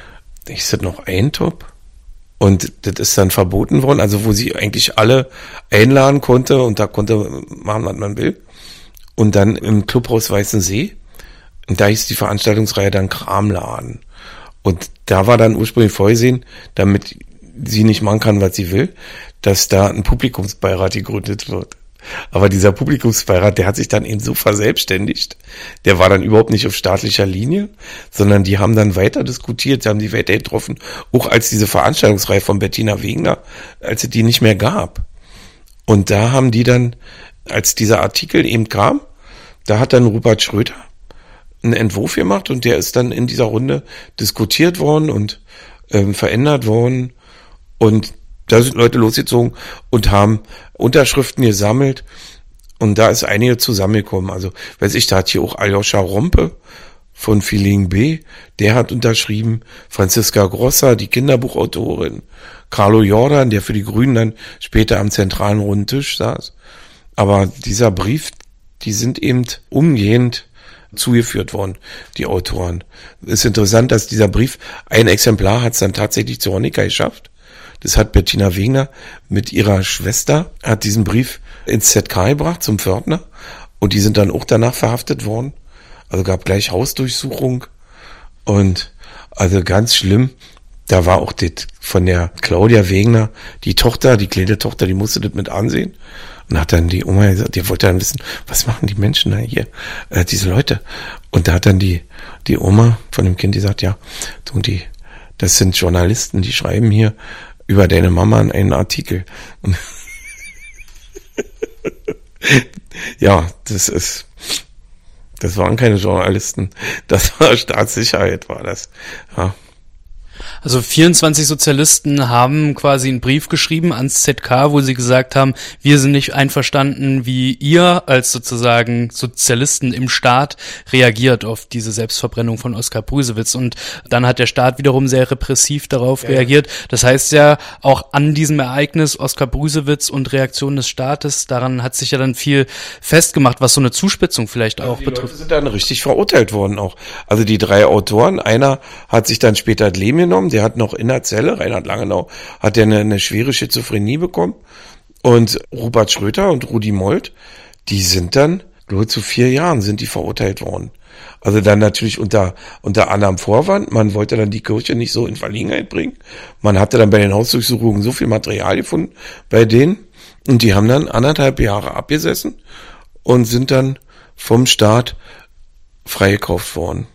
Ich hatte noch Eintop. Und das ist dann verboten worden, also wo sie eigentlich alle einladen konnte und da konnte machen, was man will. Und dann im Clubhaus Weißensee. Und da hieß die Veranstaltungsreihe dann Kramladen. Und da war dann ursprünglich vorgesehen, damit sie nicht machen kann, was sie will, dass da ein Publikumsbeirat gegründet wird. Aber dieser Publikumsbeirat, der hat sich dann eben so verselbstständigt. Der war dann überhaupt nicht auf staatlicher Linie, sondern die haben dann weiter diskutiert, sie haben die weiter getroffen, auch als diese Veranstaltungsreihe von Bettina Wegner, als es die nicht mehr gab. Und da haben die dann, als dieser Artikel eben kam, da hat dann Rupert Schröder einen Entwurf gemacht und der ist dann in dieser Runde diskutiert worden und verändert worden und da sind Leute losgezogen und haben Unterschriften gesammelt und da ist einige zusammengekommen. Also, weiß ich, da hat hier auch Aljoscha Rompe von Feeling B, der hat unterschrieben, Franziska Grosser, die Kinderbuchautorin, Carlo Jordan, der für die Grünen dann später am zentralen runden Tisch saß. Aber dieser Brief, die sind eben umgehend zugeführt worden, die Autoren. Es ist interessant, dass dieser Brief, ein Exemplar hat es dann tatsächlich zu Honecker geschafft. Das hat Bettina Wegner mit ihrer Schwester, hat diesen Brief ins ZK gebracht zum Pförtner und die sind dann auch danach verhaftet worden. Also gab gleich Hausdurchsuchung und also ganz schlimm. Da war auch das von der Claudia Wegner, die Tochter, die kleine Tochter, die musste das mit ansehen. Und hat dann die Oma gesagt, die wollte dann wissen, was machen die Menschen da hier, diese Leute. Und da hat dann die Oma von dem Kind gesagt, ja, das sind Journalisten, die schreiben hier über deine Mama einen Artikel. Und ja, das waren keine Journalisten, das war Staatssicherheit, war das. Ja. Also 24 Sozialisten haben quasi einen Brief geschrieben ans ZK, wo sie gesagt haben, wir sind nicht einverstanden, wie ihr als sozusagen Sozialisten im Staat reagiert auf diese Selbstverbrennung von Oskar Brusewitz. Und dann hat der Staat wiederum sehr repressiv darauf reagiert. Das heißt ja, auch an diesem Ereignis Oskar Brusewitz und Reaktion des Staates, daran hat sich ja dann viel festgemacht, was so eine Zuspitzung vielleicht auch betrifft. Die Leute sind dann richtig verurteilt worden auch. Also die 3 Autoren, einer hat sich dann später das Leben genommen, der hat noch in der Zelle, Reinhard Langenau, hat der eine schwere Schizophrenie bekommen. Und Rupert Schröter und Rudi Molt, die sind dann, nur zu 4 Jahren sind die verurteilt worden. Also dann natürlich unter anderem Vorwand, man wollte dann die Kirche nicht so in Verlegenheit bringen. Man hatte dann bei den Hausdurchsuchungen so viel Material gefunden bei denen und die haben dann 1,5 Jahre abgesessen und sind dann vom Staat freigekauft worden.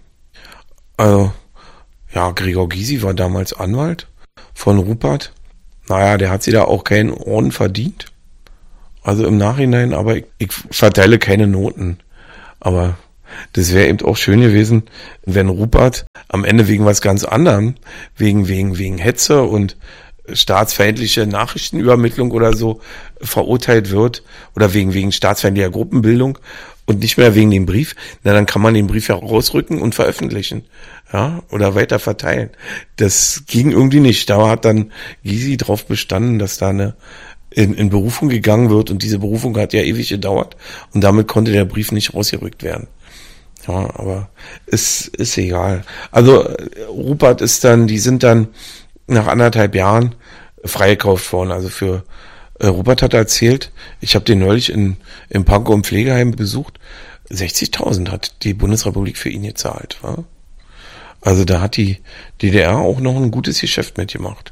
Also, ja, Gregor Gysi war damals Anwalt von Rupert. Naja, der hat sich da auch keinen Orden verdient. Also im Nachhinein, aber ich verteile keine Noten. Aber das wäre eben auch schön gewesen, wenn Rupert am Ende wegen was ganz anderem, wegen Hetze und staatsfeindliche Nachrichtenübermittlung oder so verurteilt wird oder wegen staatsfeindlicher Gruppenbildung und nicht mehr wegen dem Brief, na dann kann man den Brief ja rausrücken und veröffentlichen, ja, oder weiter verteilen. Das ging irgendwie nicht. Da hat dann Gysi drauf bestanden, dass da eine in Berufung gegangen wird und diese Berufung hat ja ewig gedauert und damit konnte der Brief nicht rausgerückt werden. Ja, aber ist egal. Also Rupert die sind dann nach 1,5 Jahren freigekauft worden. Also für Rupert hat er erzählt, ich habe den neulich im Pankow im Pflegeheim besucht, 60.000 hat die Bundesrepublik für ihn gezahlt. Ja? Also da hat die DDR auch noch ein gutes Geschäft mitgemacht.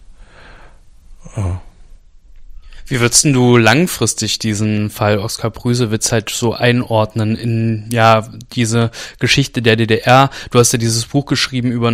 Ja. Wie würdest du langfristig diesen Fall Oskar Brusewitz halt so einordnen in, ja, diese Geschichte der DDR? Du hast ja dieses Buch geschrieben über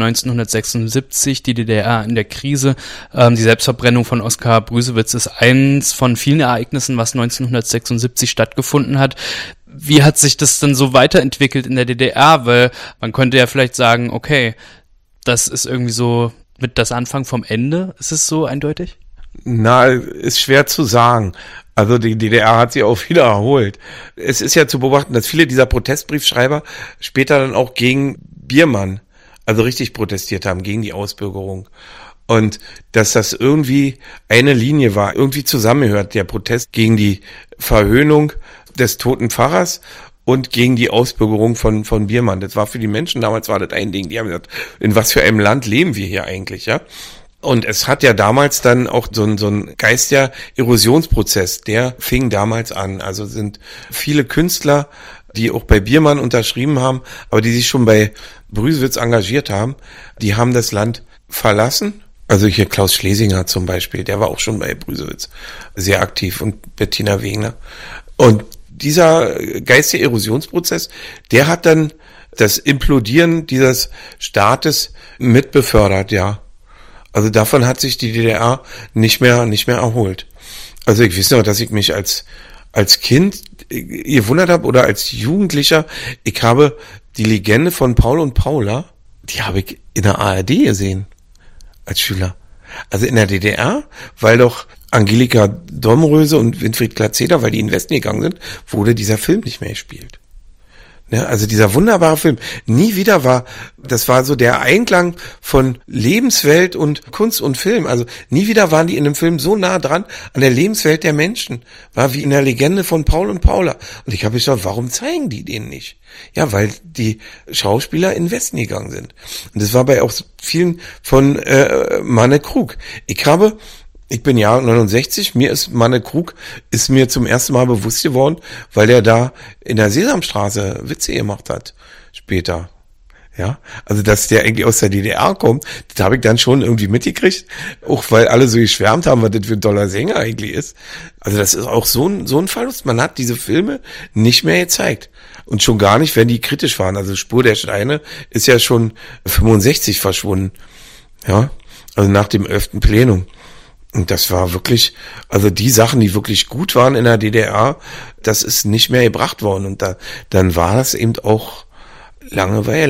1976, die DDR in der Krise. Die Selbstverbrennung von Oskar Brusewitz ist eins von vielen Ereignissen, was 1976 stattgefunden hat. Wie hat sich das denn so weiterentwickelt in der DDR? Weil man könnte ja vielleicht sagen, okay, das ist irgendwie so mit das Anfang vom Ende. Ist es so eindeutig? Na, ist schwer zu sagen. Also die DDR hat sich auch wieder erholt. Es ist ja zu beobachten, dass viele dieser Protestbriefschreiber später dann auch gegen Biermann, also richtig protestiert haben, gegen die Ausbürgerung. Und dass das irgendwie eine Linie war, irgendwie zusammengehört, der Protest gegen die Verhöhnung des toten Pfarrers und gegen die Ausbürgerung von Biermann. Das war für die Menschen damals war das ein Ding. Die haben gesagt, in was für einem Land leben wir hier eigentlich, ja? Und es hat ja damals dann auch so ein Geist der Erosionsprozess, der fing damals an. Also sind viele Künstler, die auch bei Biermann unterschrieben haben, aber die sich schon bei Brusewitz engagiert haben, die haben das Land verlassen. Also hier Klaus Schlesinger zum Beispiel, der war auch schon bei Brusewitz sehr aktiv und Bettina Wegner. Und dieser Geist der Erosionsprozess, der hat dann das Implodieren dieses Staates mit befördert, ja. Also davon hat sich die DDR nicht mehr erholt. Also ich weiß noch, dass ich mich als Kind gewundert habe oder als Jugendlicher, ich habe die Legende von Paul und Paula, die habe ich in der ARD gesehen als Schüler. Also in der DDR, weil doch Angelika Domröse und Winfried Glatzeder, weil die in den Westen gegangen sind, wurde dieser Film nicht mehr gespielt. Ja, also dieser wunderbare Film, nie wieder das war so der Einklang von Lebenswelt und Kunst und Film. Also nie wieder waren die in dem Film so nah dran an der Lebenswelt der Menschen. War wie in der Legende von Paul und Paula. Und ich habe mich gedacht, warum zeigen die den nicht? Ja, weil die Schauspieler in den Westen gegangen sind. Und das war bei auch vielen von Manne Krug. Ich bin Jahrgang 69, Manne Krug ist mir zum ersten Mal bewusst geworden, weil er da in der Sesamstraße Witze gemacht hat, später. Ja, also dass der eigentlich aus der DDR kommt, das habe ich dann schon irgendwie mitgekriegt, auch weil alle so geschwärmt haben, was das für ein toller Sänger eigentlich ist. Also das ist auch so ein Verlust. Man hat diese Filme nicht mehr gezeigt. Und schon gar nicht, wenn die kritisch waren. Also Spur der Steine ist ja schon 65 verschwunden. Ja, also nach dem 11. Plenum. Und das war wirklich, also die Sachen, die wirklich gut waren in der DDR, das ist nicht mehr gebracht worden. Und dann war das eben auch Langeweile.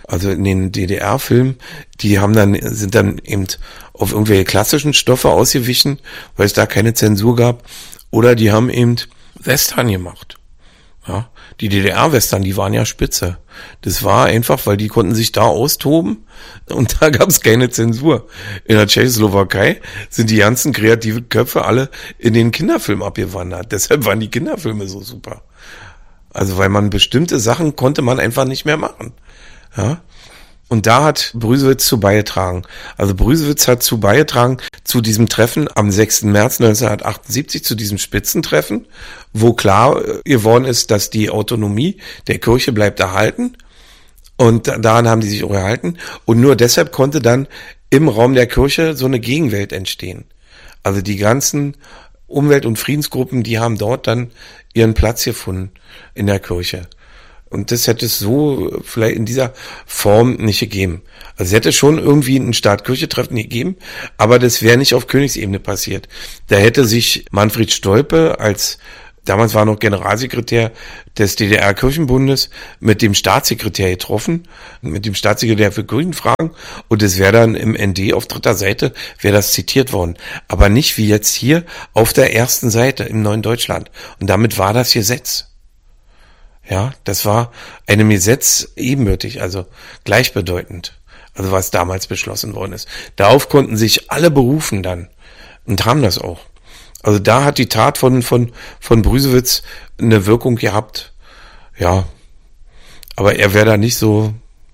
Also in den DDR-Filmen, sind dann eben auf irgendwelche klassischen Stoffe ausgewichen, weil es da keine Zensur gab. Oder die haben eben Western gemacht. Ja, die DDR-Western, die waren ja spitze. Das war einfach, weil die konnten sich da austoben und da gab es keine Zensur. In der Tschechoslowakei sind die ganzen kreativen Köpfe alle in den Kinderfilm abgewandert. Deshalb waren die Kinderfilme so super. Also weil man bestimmte Sachen konnte man einfach nicht mehr machen. Ja. Und da hat Brüsewitz zu beigetragen. Also Brüsewitz hat zu beigetragen zu diesem Treffen am 6. März 1978, zu diesem Spitzentreffen, wo klar geworden ist, dass die Autonomie der Kirche bleibt erhalten. Und daran haben die sich auch erhalten. Und nur deshalb konnte dann im Raum der Kirche so eine Gegenwelt entstehen. Also die ganzen Umwelt- und Friedensgruppen, die haben dort dann ihren Platz gefunden in der Kirche. Und das hätte es so vielleicht in dieser Form nicht gegeben. Also es hätte schon irgendwie ein Staat-Kirche-Treffen gegeben, aber das wäre nicht auf Königsebene passiert. Da hätte sich Manfred Stolpe damals war noch Generalsekretär des DDR-Kirchenbundes, mit dem Staatssekretär getroffen, mit dem Staatssekretär für Kirchenfragen, und es wäre dann im ND auf 3. Seite, wäre das zitiert worden. Aber nicht wie jetzt hier auf der 1. Seite im Neuen Deutschland. Und damit war das Gesetz. Ja, das war einem Gesetz ebenbürtig, also gleichbedeutend, also was damals beschlossen worden ist. Darauf konnten sich alle berufen dann und haben das auch. Also da hat die Tat von Brüsewitz eine Wirkung gehabt. Ja, aber er wäre da nicht so,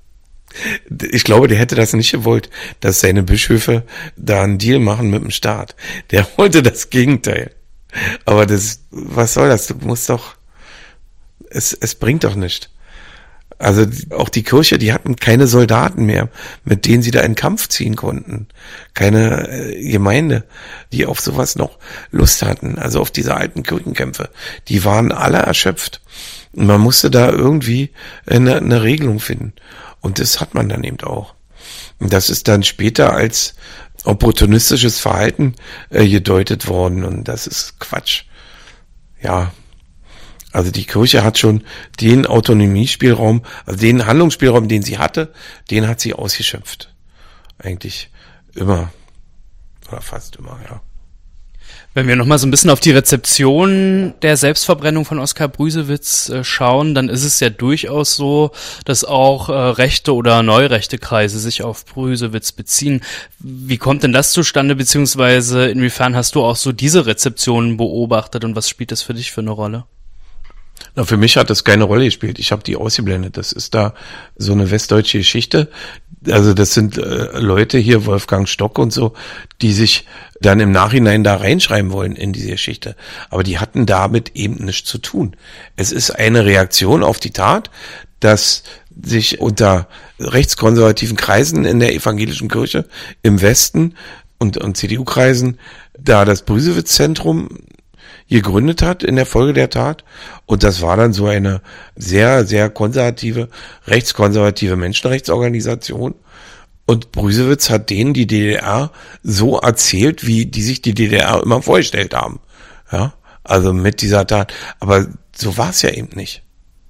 ich glaube, der hätte das nicht gewollt, dass seine Bischöfe da einen Deal machen mit dem Staat. Der wollte das Gegenteil. Aber was soll das? Du musst doch, es bringt doch nichts. Also auch die Kirche, die hatten keine Soldaten mehr, mit denen sie da in Kampf ziehen konnten. Keine Gemeinde, die auf sowas noch Lust hatten. Also auf diese alten Kirchenkämpfe. Die waren alle erschöpft. Und man musste da irgendwie eine Regelung finden. Und das hat man dann eben auch. Und das ist dann später als opportunistisches Verhalten gedeutet worden. Und das ist Quatsch. Ja. Also die Kirche hat schon den Autonomiespielraum, also den Handlungsspielraum, den sie hatte, den hat sie ausgeschöpft. Eigentlich immer. Oder fast immer, ja. Wenn wir nochmal so ein bisschen auf die Rezeption der Selbstverbrennung von Oskar Brüsewitz schauen, dann ist es ja durchaus so, dass auch rechte oder neurechte Kreise sich auf Brüsewitz beziehen. Wie kommt denn das zustande, beziehungsweise inwiefern hast du auch so diese Rezeption beobachtet und was spielt das für dich für eine Rolle? Na, für mich hat das keine Rolle gespielt. Ich habe die ausgeblendet. Das ist da so eine westdeutsche Geschichte. Also das sind Leute hier, Wolfgang Stock und so, die sich dann im Nachhinein da reinschreiben wollen in diese Geschichte. Aber die hatten damit eben nichts zu tun. Es ist eine Reaktion auf die Tat, dass sich unter rechtskonservativen Kreisen in der evangelischen Kirche im Westen und CDU-Kreisen da das Brüsewitz-Zentrum gegründet hat in der Folge der Tat. Und das war dann so eine sehr, sehr konservative, rechtskonservative Menschenrechtsorganisation. Und Brüsewitz hat denen die DDR so erzählt, wie die sich die DDR immer vorgestellt haben. Ja, also mit dieser Tat. Aber so war es ja eben nicht.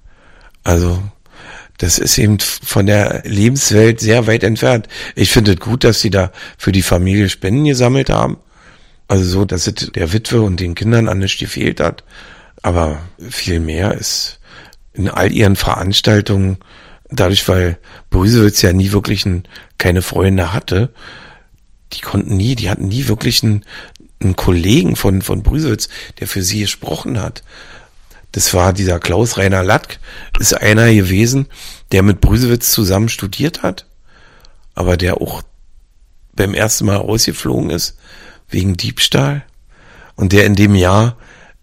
Also das ist eben von der Lebenswelt sehr weit entfernt. Ich finde es gut, dass sie da für die Familie Spenden gesammelt haben. Also so, dass es der Witwe und den Kindern an nichts gefehlt hat. Aber viel mehr ist in all ihren Veranstaltungen, dadurch, weil Brüsewitz ja nie wirklich keine Freunde hatte, die hatten nie wirklich einen Kollegen von Brüsewitz, der für sie gesprochen hat. Das war dieser Klaus-Rainer Lattk, ist einer gewesen, der mit Brüsewitz zusammen studiert hat, aber der auch beim ersten Mal rausgeflogen ist, wegen Diebstahl. Und der im Jahr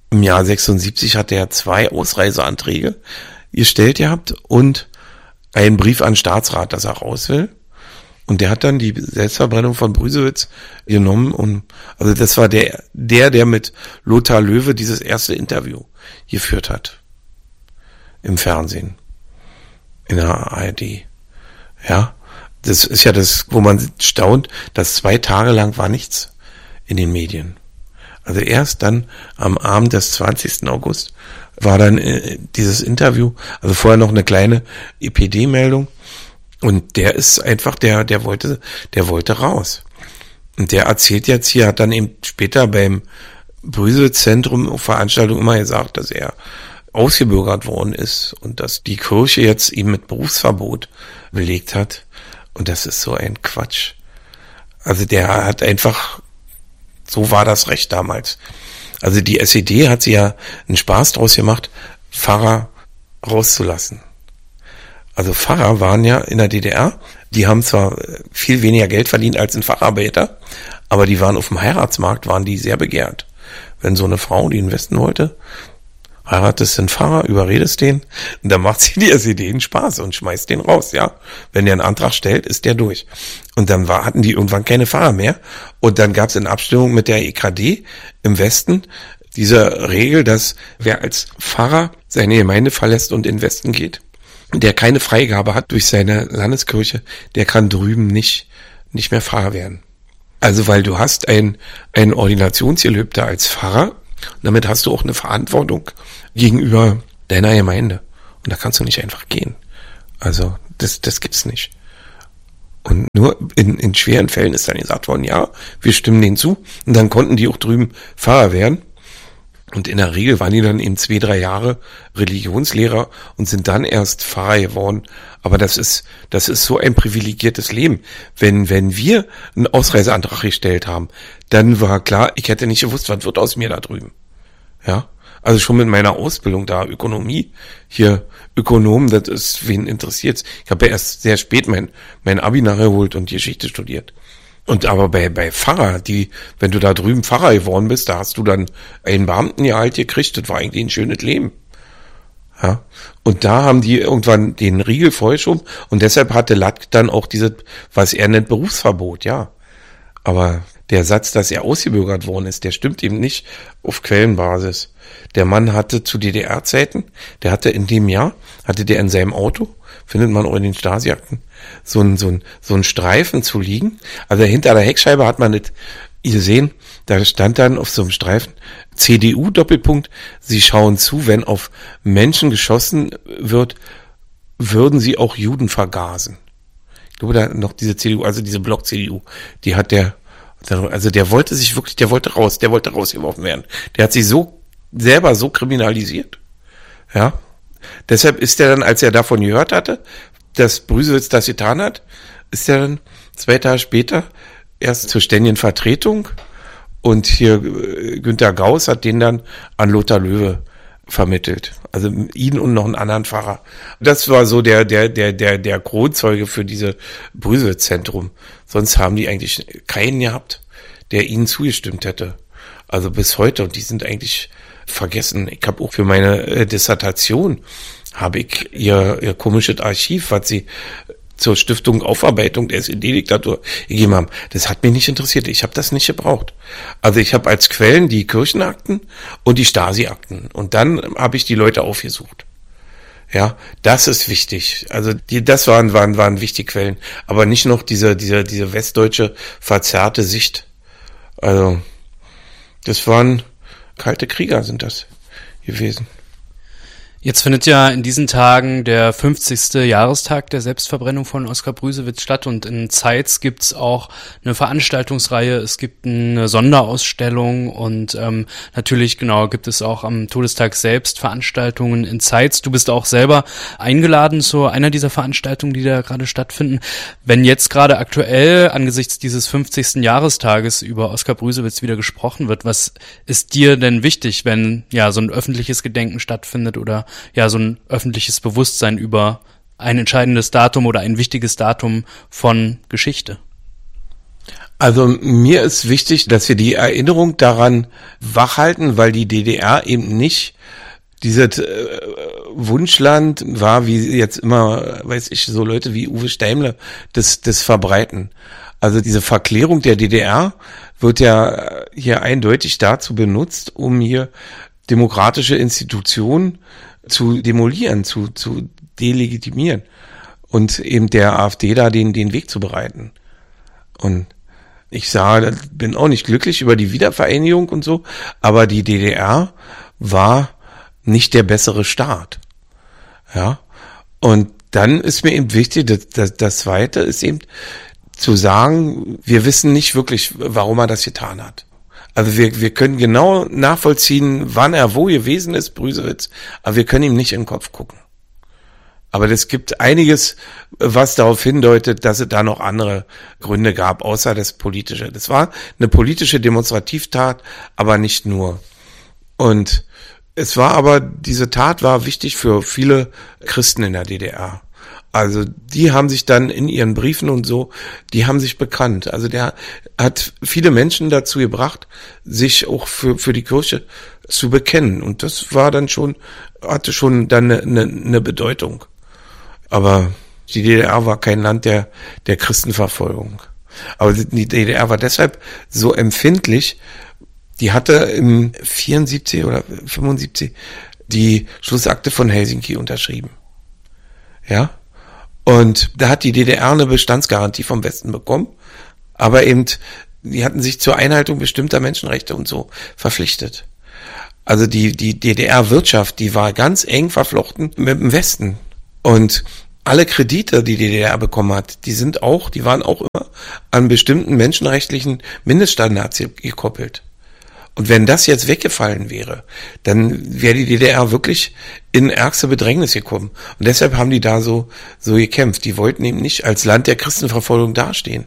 76 hat er 2 Ausreiseanträge gestellt gehabt und einen Brief an den Staatsrat, dass er raus will. Und der hat dann die Selbstverbrennung von Brüsewitz genommen also das war der mit Lothar Löwe dieses erste Interview geführt hat. Im Fernsehen. In der ARD. Ja. Das ist ja das, wo man staunt, dass 2 Tage lang war nichts in den Medien. Also erst dann am Abend des 20. August war dann dieses Interview, also vorher noch eine kleine EPD-Meldung Und der ist einfach, der wollte raus. Und der erzählt jetzt hier, hat dann eben später beim Brüsewitz-Zentrum auf Veranstaltung immer gesagt, dass er ausgebürgert worden ist und dass die Kirche jetzt ihm mit Berufsverbot belegt hat. Und das ist so ein Quatsch. Also der hat einfach, so war das Recht damals. Also die SED hat sich ja einen Spaß draus gemacht, Pfarrer rauszulassen. Also Pfarrer waren ja in der DDR, die haben zwar viel weniger Geld verdient als ein Facharbeiter, aber die waren auf dem Heiratsmarkt, waren die sehr begehrt. Wenn so eine Frau, die investen wollte, heiratest den Pfarrer, überredest den, und dann macht sie die SED einen Spaß und schmeißt den raus, ja. Wenn der einen Antrag stellt, ist der durch. Und dann hatten die irgendwann keine Pfarrer mehr. Und dann gab es in Abstimmung mit der EKD im Westen diese Regel, dass wer als Pfarrer seine Gemeinde verlässt und in den Westen geht, der keine Freigabe hat durch seine Landeskirche, der kann drüben nicht mehr Pfarrer werden. Also weil du hast ein Ordinationsgelübde als Pfarrer, und damit hast du auch eine Verantwortung gegenüber deiner Gemeinde. Und da kannst du nicht einfach gehen. Also das gibt's nicht. Und nur in schweren Fällen ist dann gesagt worden, ja, wir stimmen denen zu. Und dann konnten die auch drüben Pfarrer werden. Und in der Regel waren die dann eben 2-3 Jahre Religionslehrer und sind dann erst Pfarrer geworden. Aber das ist so ein privilegiertes Leben. Wenn wir einen Ausreiseantrag gestellt haben, dann war klar, ich hätte nicht gewusst, was wird aus mir da drüben. Ja, also schon mit meiner Ausbildung da, Ökonomie, hier Ökonom, das ist, wen interessiert's. Ich habe ja erst sehr spät mein Abi nachgeholt und Geschichte studiert. Und aber bei Pfarrer, wenn du da drüben Pfarrer geworden bist, da hast du dann einen Beamtengehalt gekriegt, das war eigentlich ein schönes Leben. Ja. Und da haben die irgendwann den Riegel vorgeschoben und deshalb hatte Latt dann auch dieses, was er nennt, Berufsverbot, ja. Aber der Satz, dass er ausgebürgert worden ist, der stimmt eben nicht auf Quellenbasis. Der Mann hatte zu DDR-Zeiten, der hatte in seinem Auto, findet man auch in den Stasi-Akten, so ein Streifen zu liegen. Also hinter der Heckscheibe hat man das gesehen, da stand dann auf so einem Streifen CDU Doppelpunkt, sie schauen zu, wenn auf Menschen geschossen wird, würden sie auch Juden vergasen. Ich glaube, da noch diese CDU, also diese Block-CDU, die hat der wollte rausgeworfen werden. Der hat sich selber so kriminalisiert. Ja. Deshalb ist er dann, als er davon gehört hatte, dass Brüsewitz das getan hat, ist er dann 2 Tage später erst zur ständigen Vertretung und hier Günter Gauss hat den dann an Lothar Löwe vermittelt. Also ihn und noch einen anderen Pfarrer. Das war so der Kronzeuge für diese Brüsewitz-Zentrum. Sonst haben die eigentlich keinen gehabt, der ihnen zugestimmt hätte. Also bis heute. Und die sind eigentlich vergessen. Ich habe auch für meine Dissertation ihr komisches Archiv, was sie zur Stiftung Aufarbeitung der SED-Diktatur gegeben haben. Das hat mich nicht interessiert. Ich habe das nicht gebraucht. Also ich habe als Quellen die Kirchenakten und die Stasi-Akten. Und dann habe ich die Leute aufgesucht. Ja, das ist wichtig. Also das waren wichtige Quellen. Aber nicht noch diese westdeutsche verzerrte Sicht. Also das waren kalte Krieger sind das gewesen. Jetzt findet ja in diesen Tagen der 50. Jahrestag der Selbstverbrennung von Oskar Brüsewitz statt und in Zeitz gibt's auch eine Veranstaltungsreihe, es gibt eine Sonderausstellung und natürlich gibt es auch am Todestag selbst Veranstaltungen in Zeitz. Du bist auch selber eingeladen zu einer dieser Veranstaltungen, die da gerade stattfinden. Wenn jetzt gerade aktuell angesichts dieses 50. Jahrestages über Oskar Brüsewitz wieder gesprochen wird, was ist dir denn wichtig, wenn ja so ein öffentliches Gedenken stattfindet oder ja so ein öffentliches Bewusstsein über ein entscheidendes Datum oder ein wichtiges Datum von Geschichte? Also mir ist wichtig, dass wir die Erinnerung daran wachhalten, weil die DDR eben nicht dieses Wunschland war, wie jetzt immer, so Leute wie Uwe Steimle das verbreiten. Also diese Verklärung der DDR wird ja hier eindeutig dazu benutzt, um hier demokratische Institutionen zu demolieren, zu delegitimieren und eben der AfD da den Weg zu bereiten. Und ich bin auch nicht glücklich über die Wiedervereinigung und so, aber die DDR war nicht der bessere Staat. Ja. Und dann ist mir eben wichtig, das Zweite ist eben zu sagen, wir wissen nicht wirklich, warum er das getan hat. Also wir können genau nachvollziehen, wann er wo gewesen ist, Brüsewitz, aber wir können ihm nicht in den Kopf gucken. Aber es gibt einiges, was darauf hindeutet, dass es da noch andere Gründe gab, außer das Politische. Das war eine politische Demonstrativtat, aber nicht nur. Und diese Tat war wichtig für viele Christen in der DDR. Also die haben sich dann in ihren Briefen und so, die haben sich bekannt. Also der hat viele Menschen dazu gebracht, sich auch für die Kirche zu bekennen. Und das war dann hatte schon dann eine Bedeutung. Aber die DDR war kein Land der Christenverfolgung. Aber die DDR war deshalb so empfindlich. Die hatte im 74 oder 75 die Schlussakte von Helsinki unterschrieben. Ja. Und da hat die DDR eine Bestandsgarantie vom Westen bekommen. Aber eben, die hatten sich zur Einhaltung bestimmter Menschenrechte und so verpflichtet. Also die DDR-Wirtschaft, die war ganz eng verflochten mit dem Westen. Und alle Kredite, die DDR bekommen hat, die waren auch immer an bestimmten menschenrechtlichen Mindeststandards gekoppelt. Und wenn das jetzt weggefallen wäre, dann wäre die DDR wirklich in ärgste Bedrängnis gekommen. Und deshalb haben die da so gekämpft. Die wollten eben nicht als Land der Christenverfolgung dastehen.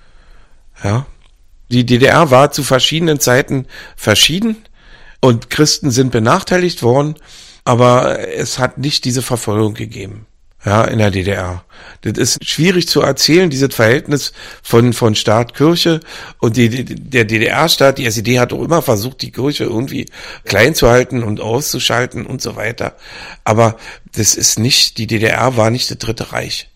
Ja. Die DDR war zu verschiedenen Zeiten verschieden und Christen sind benachteiligt worden, aber es hat nicht diese Verfolgung gegeben. Ja, in der DDR. Das ist schwierig zu erzählen, dieses Verhältnis von Staat, Kirche und der DDR-Staat, die SED hat auch immer versucht, die Kirche irgendwie klein zu halten und auszuschalten und so weiter. Aber das ist nicht, die DDR war nicht das Dritte Reich.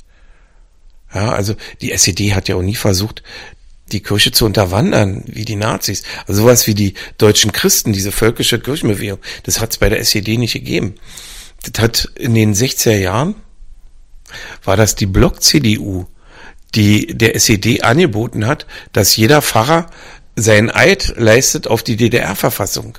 Ja, also die SED hat ja auch nie versucht, die Kirche zu unterwandern, wie die Nazis. Also sowas wie die deutschen Christen, diese völkische Kirchenbewegung, das hat es bei der SED nicht gegeben. Das hat in den 60er Jahren war das die Block-CDU, die der SED angeboten hat, dass jeder Pfarrer seinen Eid leistet auf die DDR-Verfassung.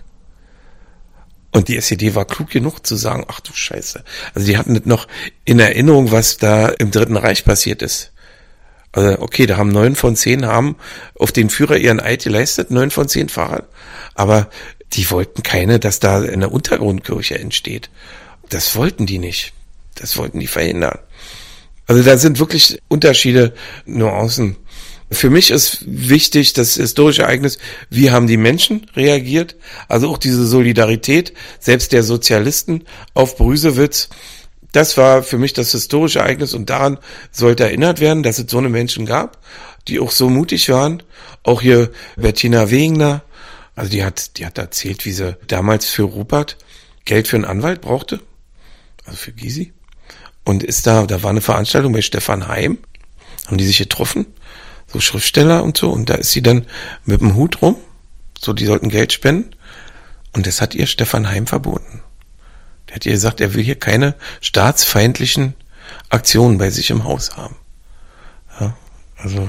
Und die SED war klug genug zu sagen, ach du Scheiße. Also die hatten das noch in Erinnerung, was da im Dritten Reich passiert ist. Also okay, da haben 9 von 10 haben auf den Führer ihren Eid geleistet, 9 von 10 Pfarrer. Aber die wollten keine, dass da eine Untergrundkirche entsteht. Das wollten die nicht. Das wollten die verhindern. Also da sind wirklich Unterschiede, Nuancen. Für mich ist wichtig, das historische Ereignis, wie haben die Menschen reagiert? Also auch diese Solidarität, selbst der Sozialisten auf Brüsewitz. Das war für mich das historische Ereignis und daran sollte erinnert werden, dass es so eine Menschen gab, die auch so mutig waren. Auch hier Bettina Wegner, also die hat erzählt, wie sie damals für Rupert Geld für einen Anwalt brauchte, also für Gysi. Und da war eine Veranstaltung bei Stefan Heim, haben die sich getroffen, so Schriftsteller und so, und da ist sie dann mit dem Hut rum, so die sollten Geld spenden, und das hat ihr Stefan Heim verboten. Der hat ihr gesagt, er will hier keine staatsfeindlichen Aktionen bei sich im Haus haben. Ja, also,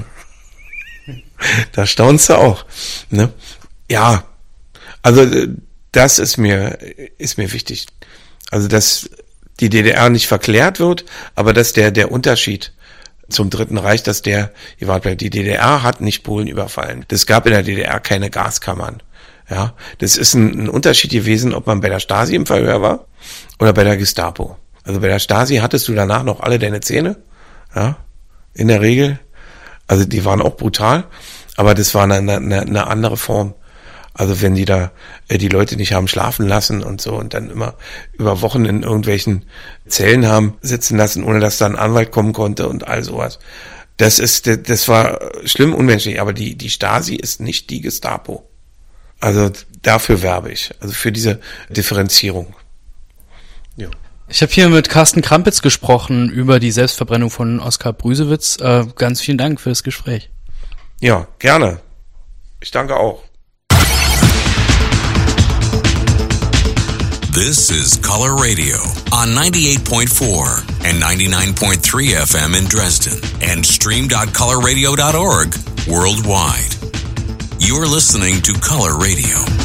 da staunst du auch, ne? Ja, also, das ist mir wichtig. Also, dass die DDR nicht verklärt wird, aber dass der Unterschied zum Dritten Reich, dass die DDR hat nicht Polen überfallen. Das gab in der DDR keine Gaskammern. Ja, das ist ein Unterschied gewesen, ob man bei der Stasi im Verhör war oder bei der Gestapo. Also bei der Stasi hattest du danach noch alle deine Zähne, ja, in der Regel. Also die waren auch brutal, aber das war eine andere Form. Also wenn die da die Leute nicht haben schlafen lassen und so und dann immer über Wochen in irgendwelchen Zellen haben sitzen lassen, ohne dass da ein Anwalt kommen konnte und all sowas. Das war schlimm, unmenschlich, aber die Stasi ist nicht die Gestapo. Also dafür werbe ich, also für diese Differenzierung. Ja. Ich habe hier mit Carsten Krampitz gesprochen über die Selbstverbrennung von Oskar Brüsewitz. Ganz vielen Dank für das Gespräch. Ja, gerne. Ich danke auch. This is Color Radio on 98.4 and 99.3 FM in Dresden and stream.colorradio.org worldwide. You're listening to Color Radio.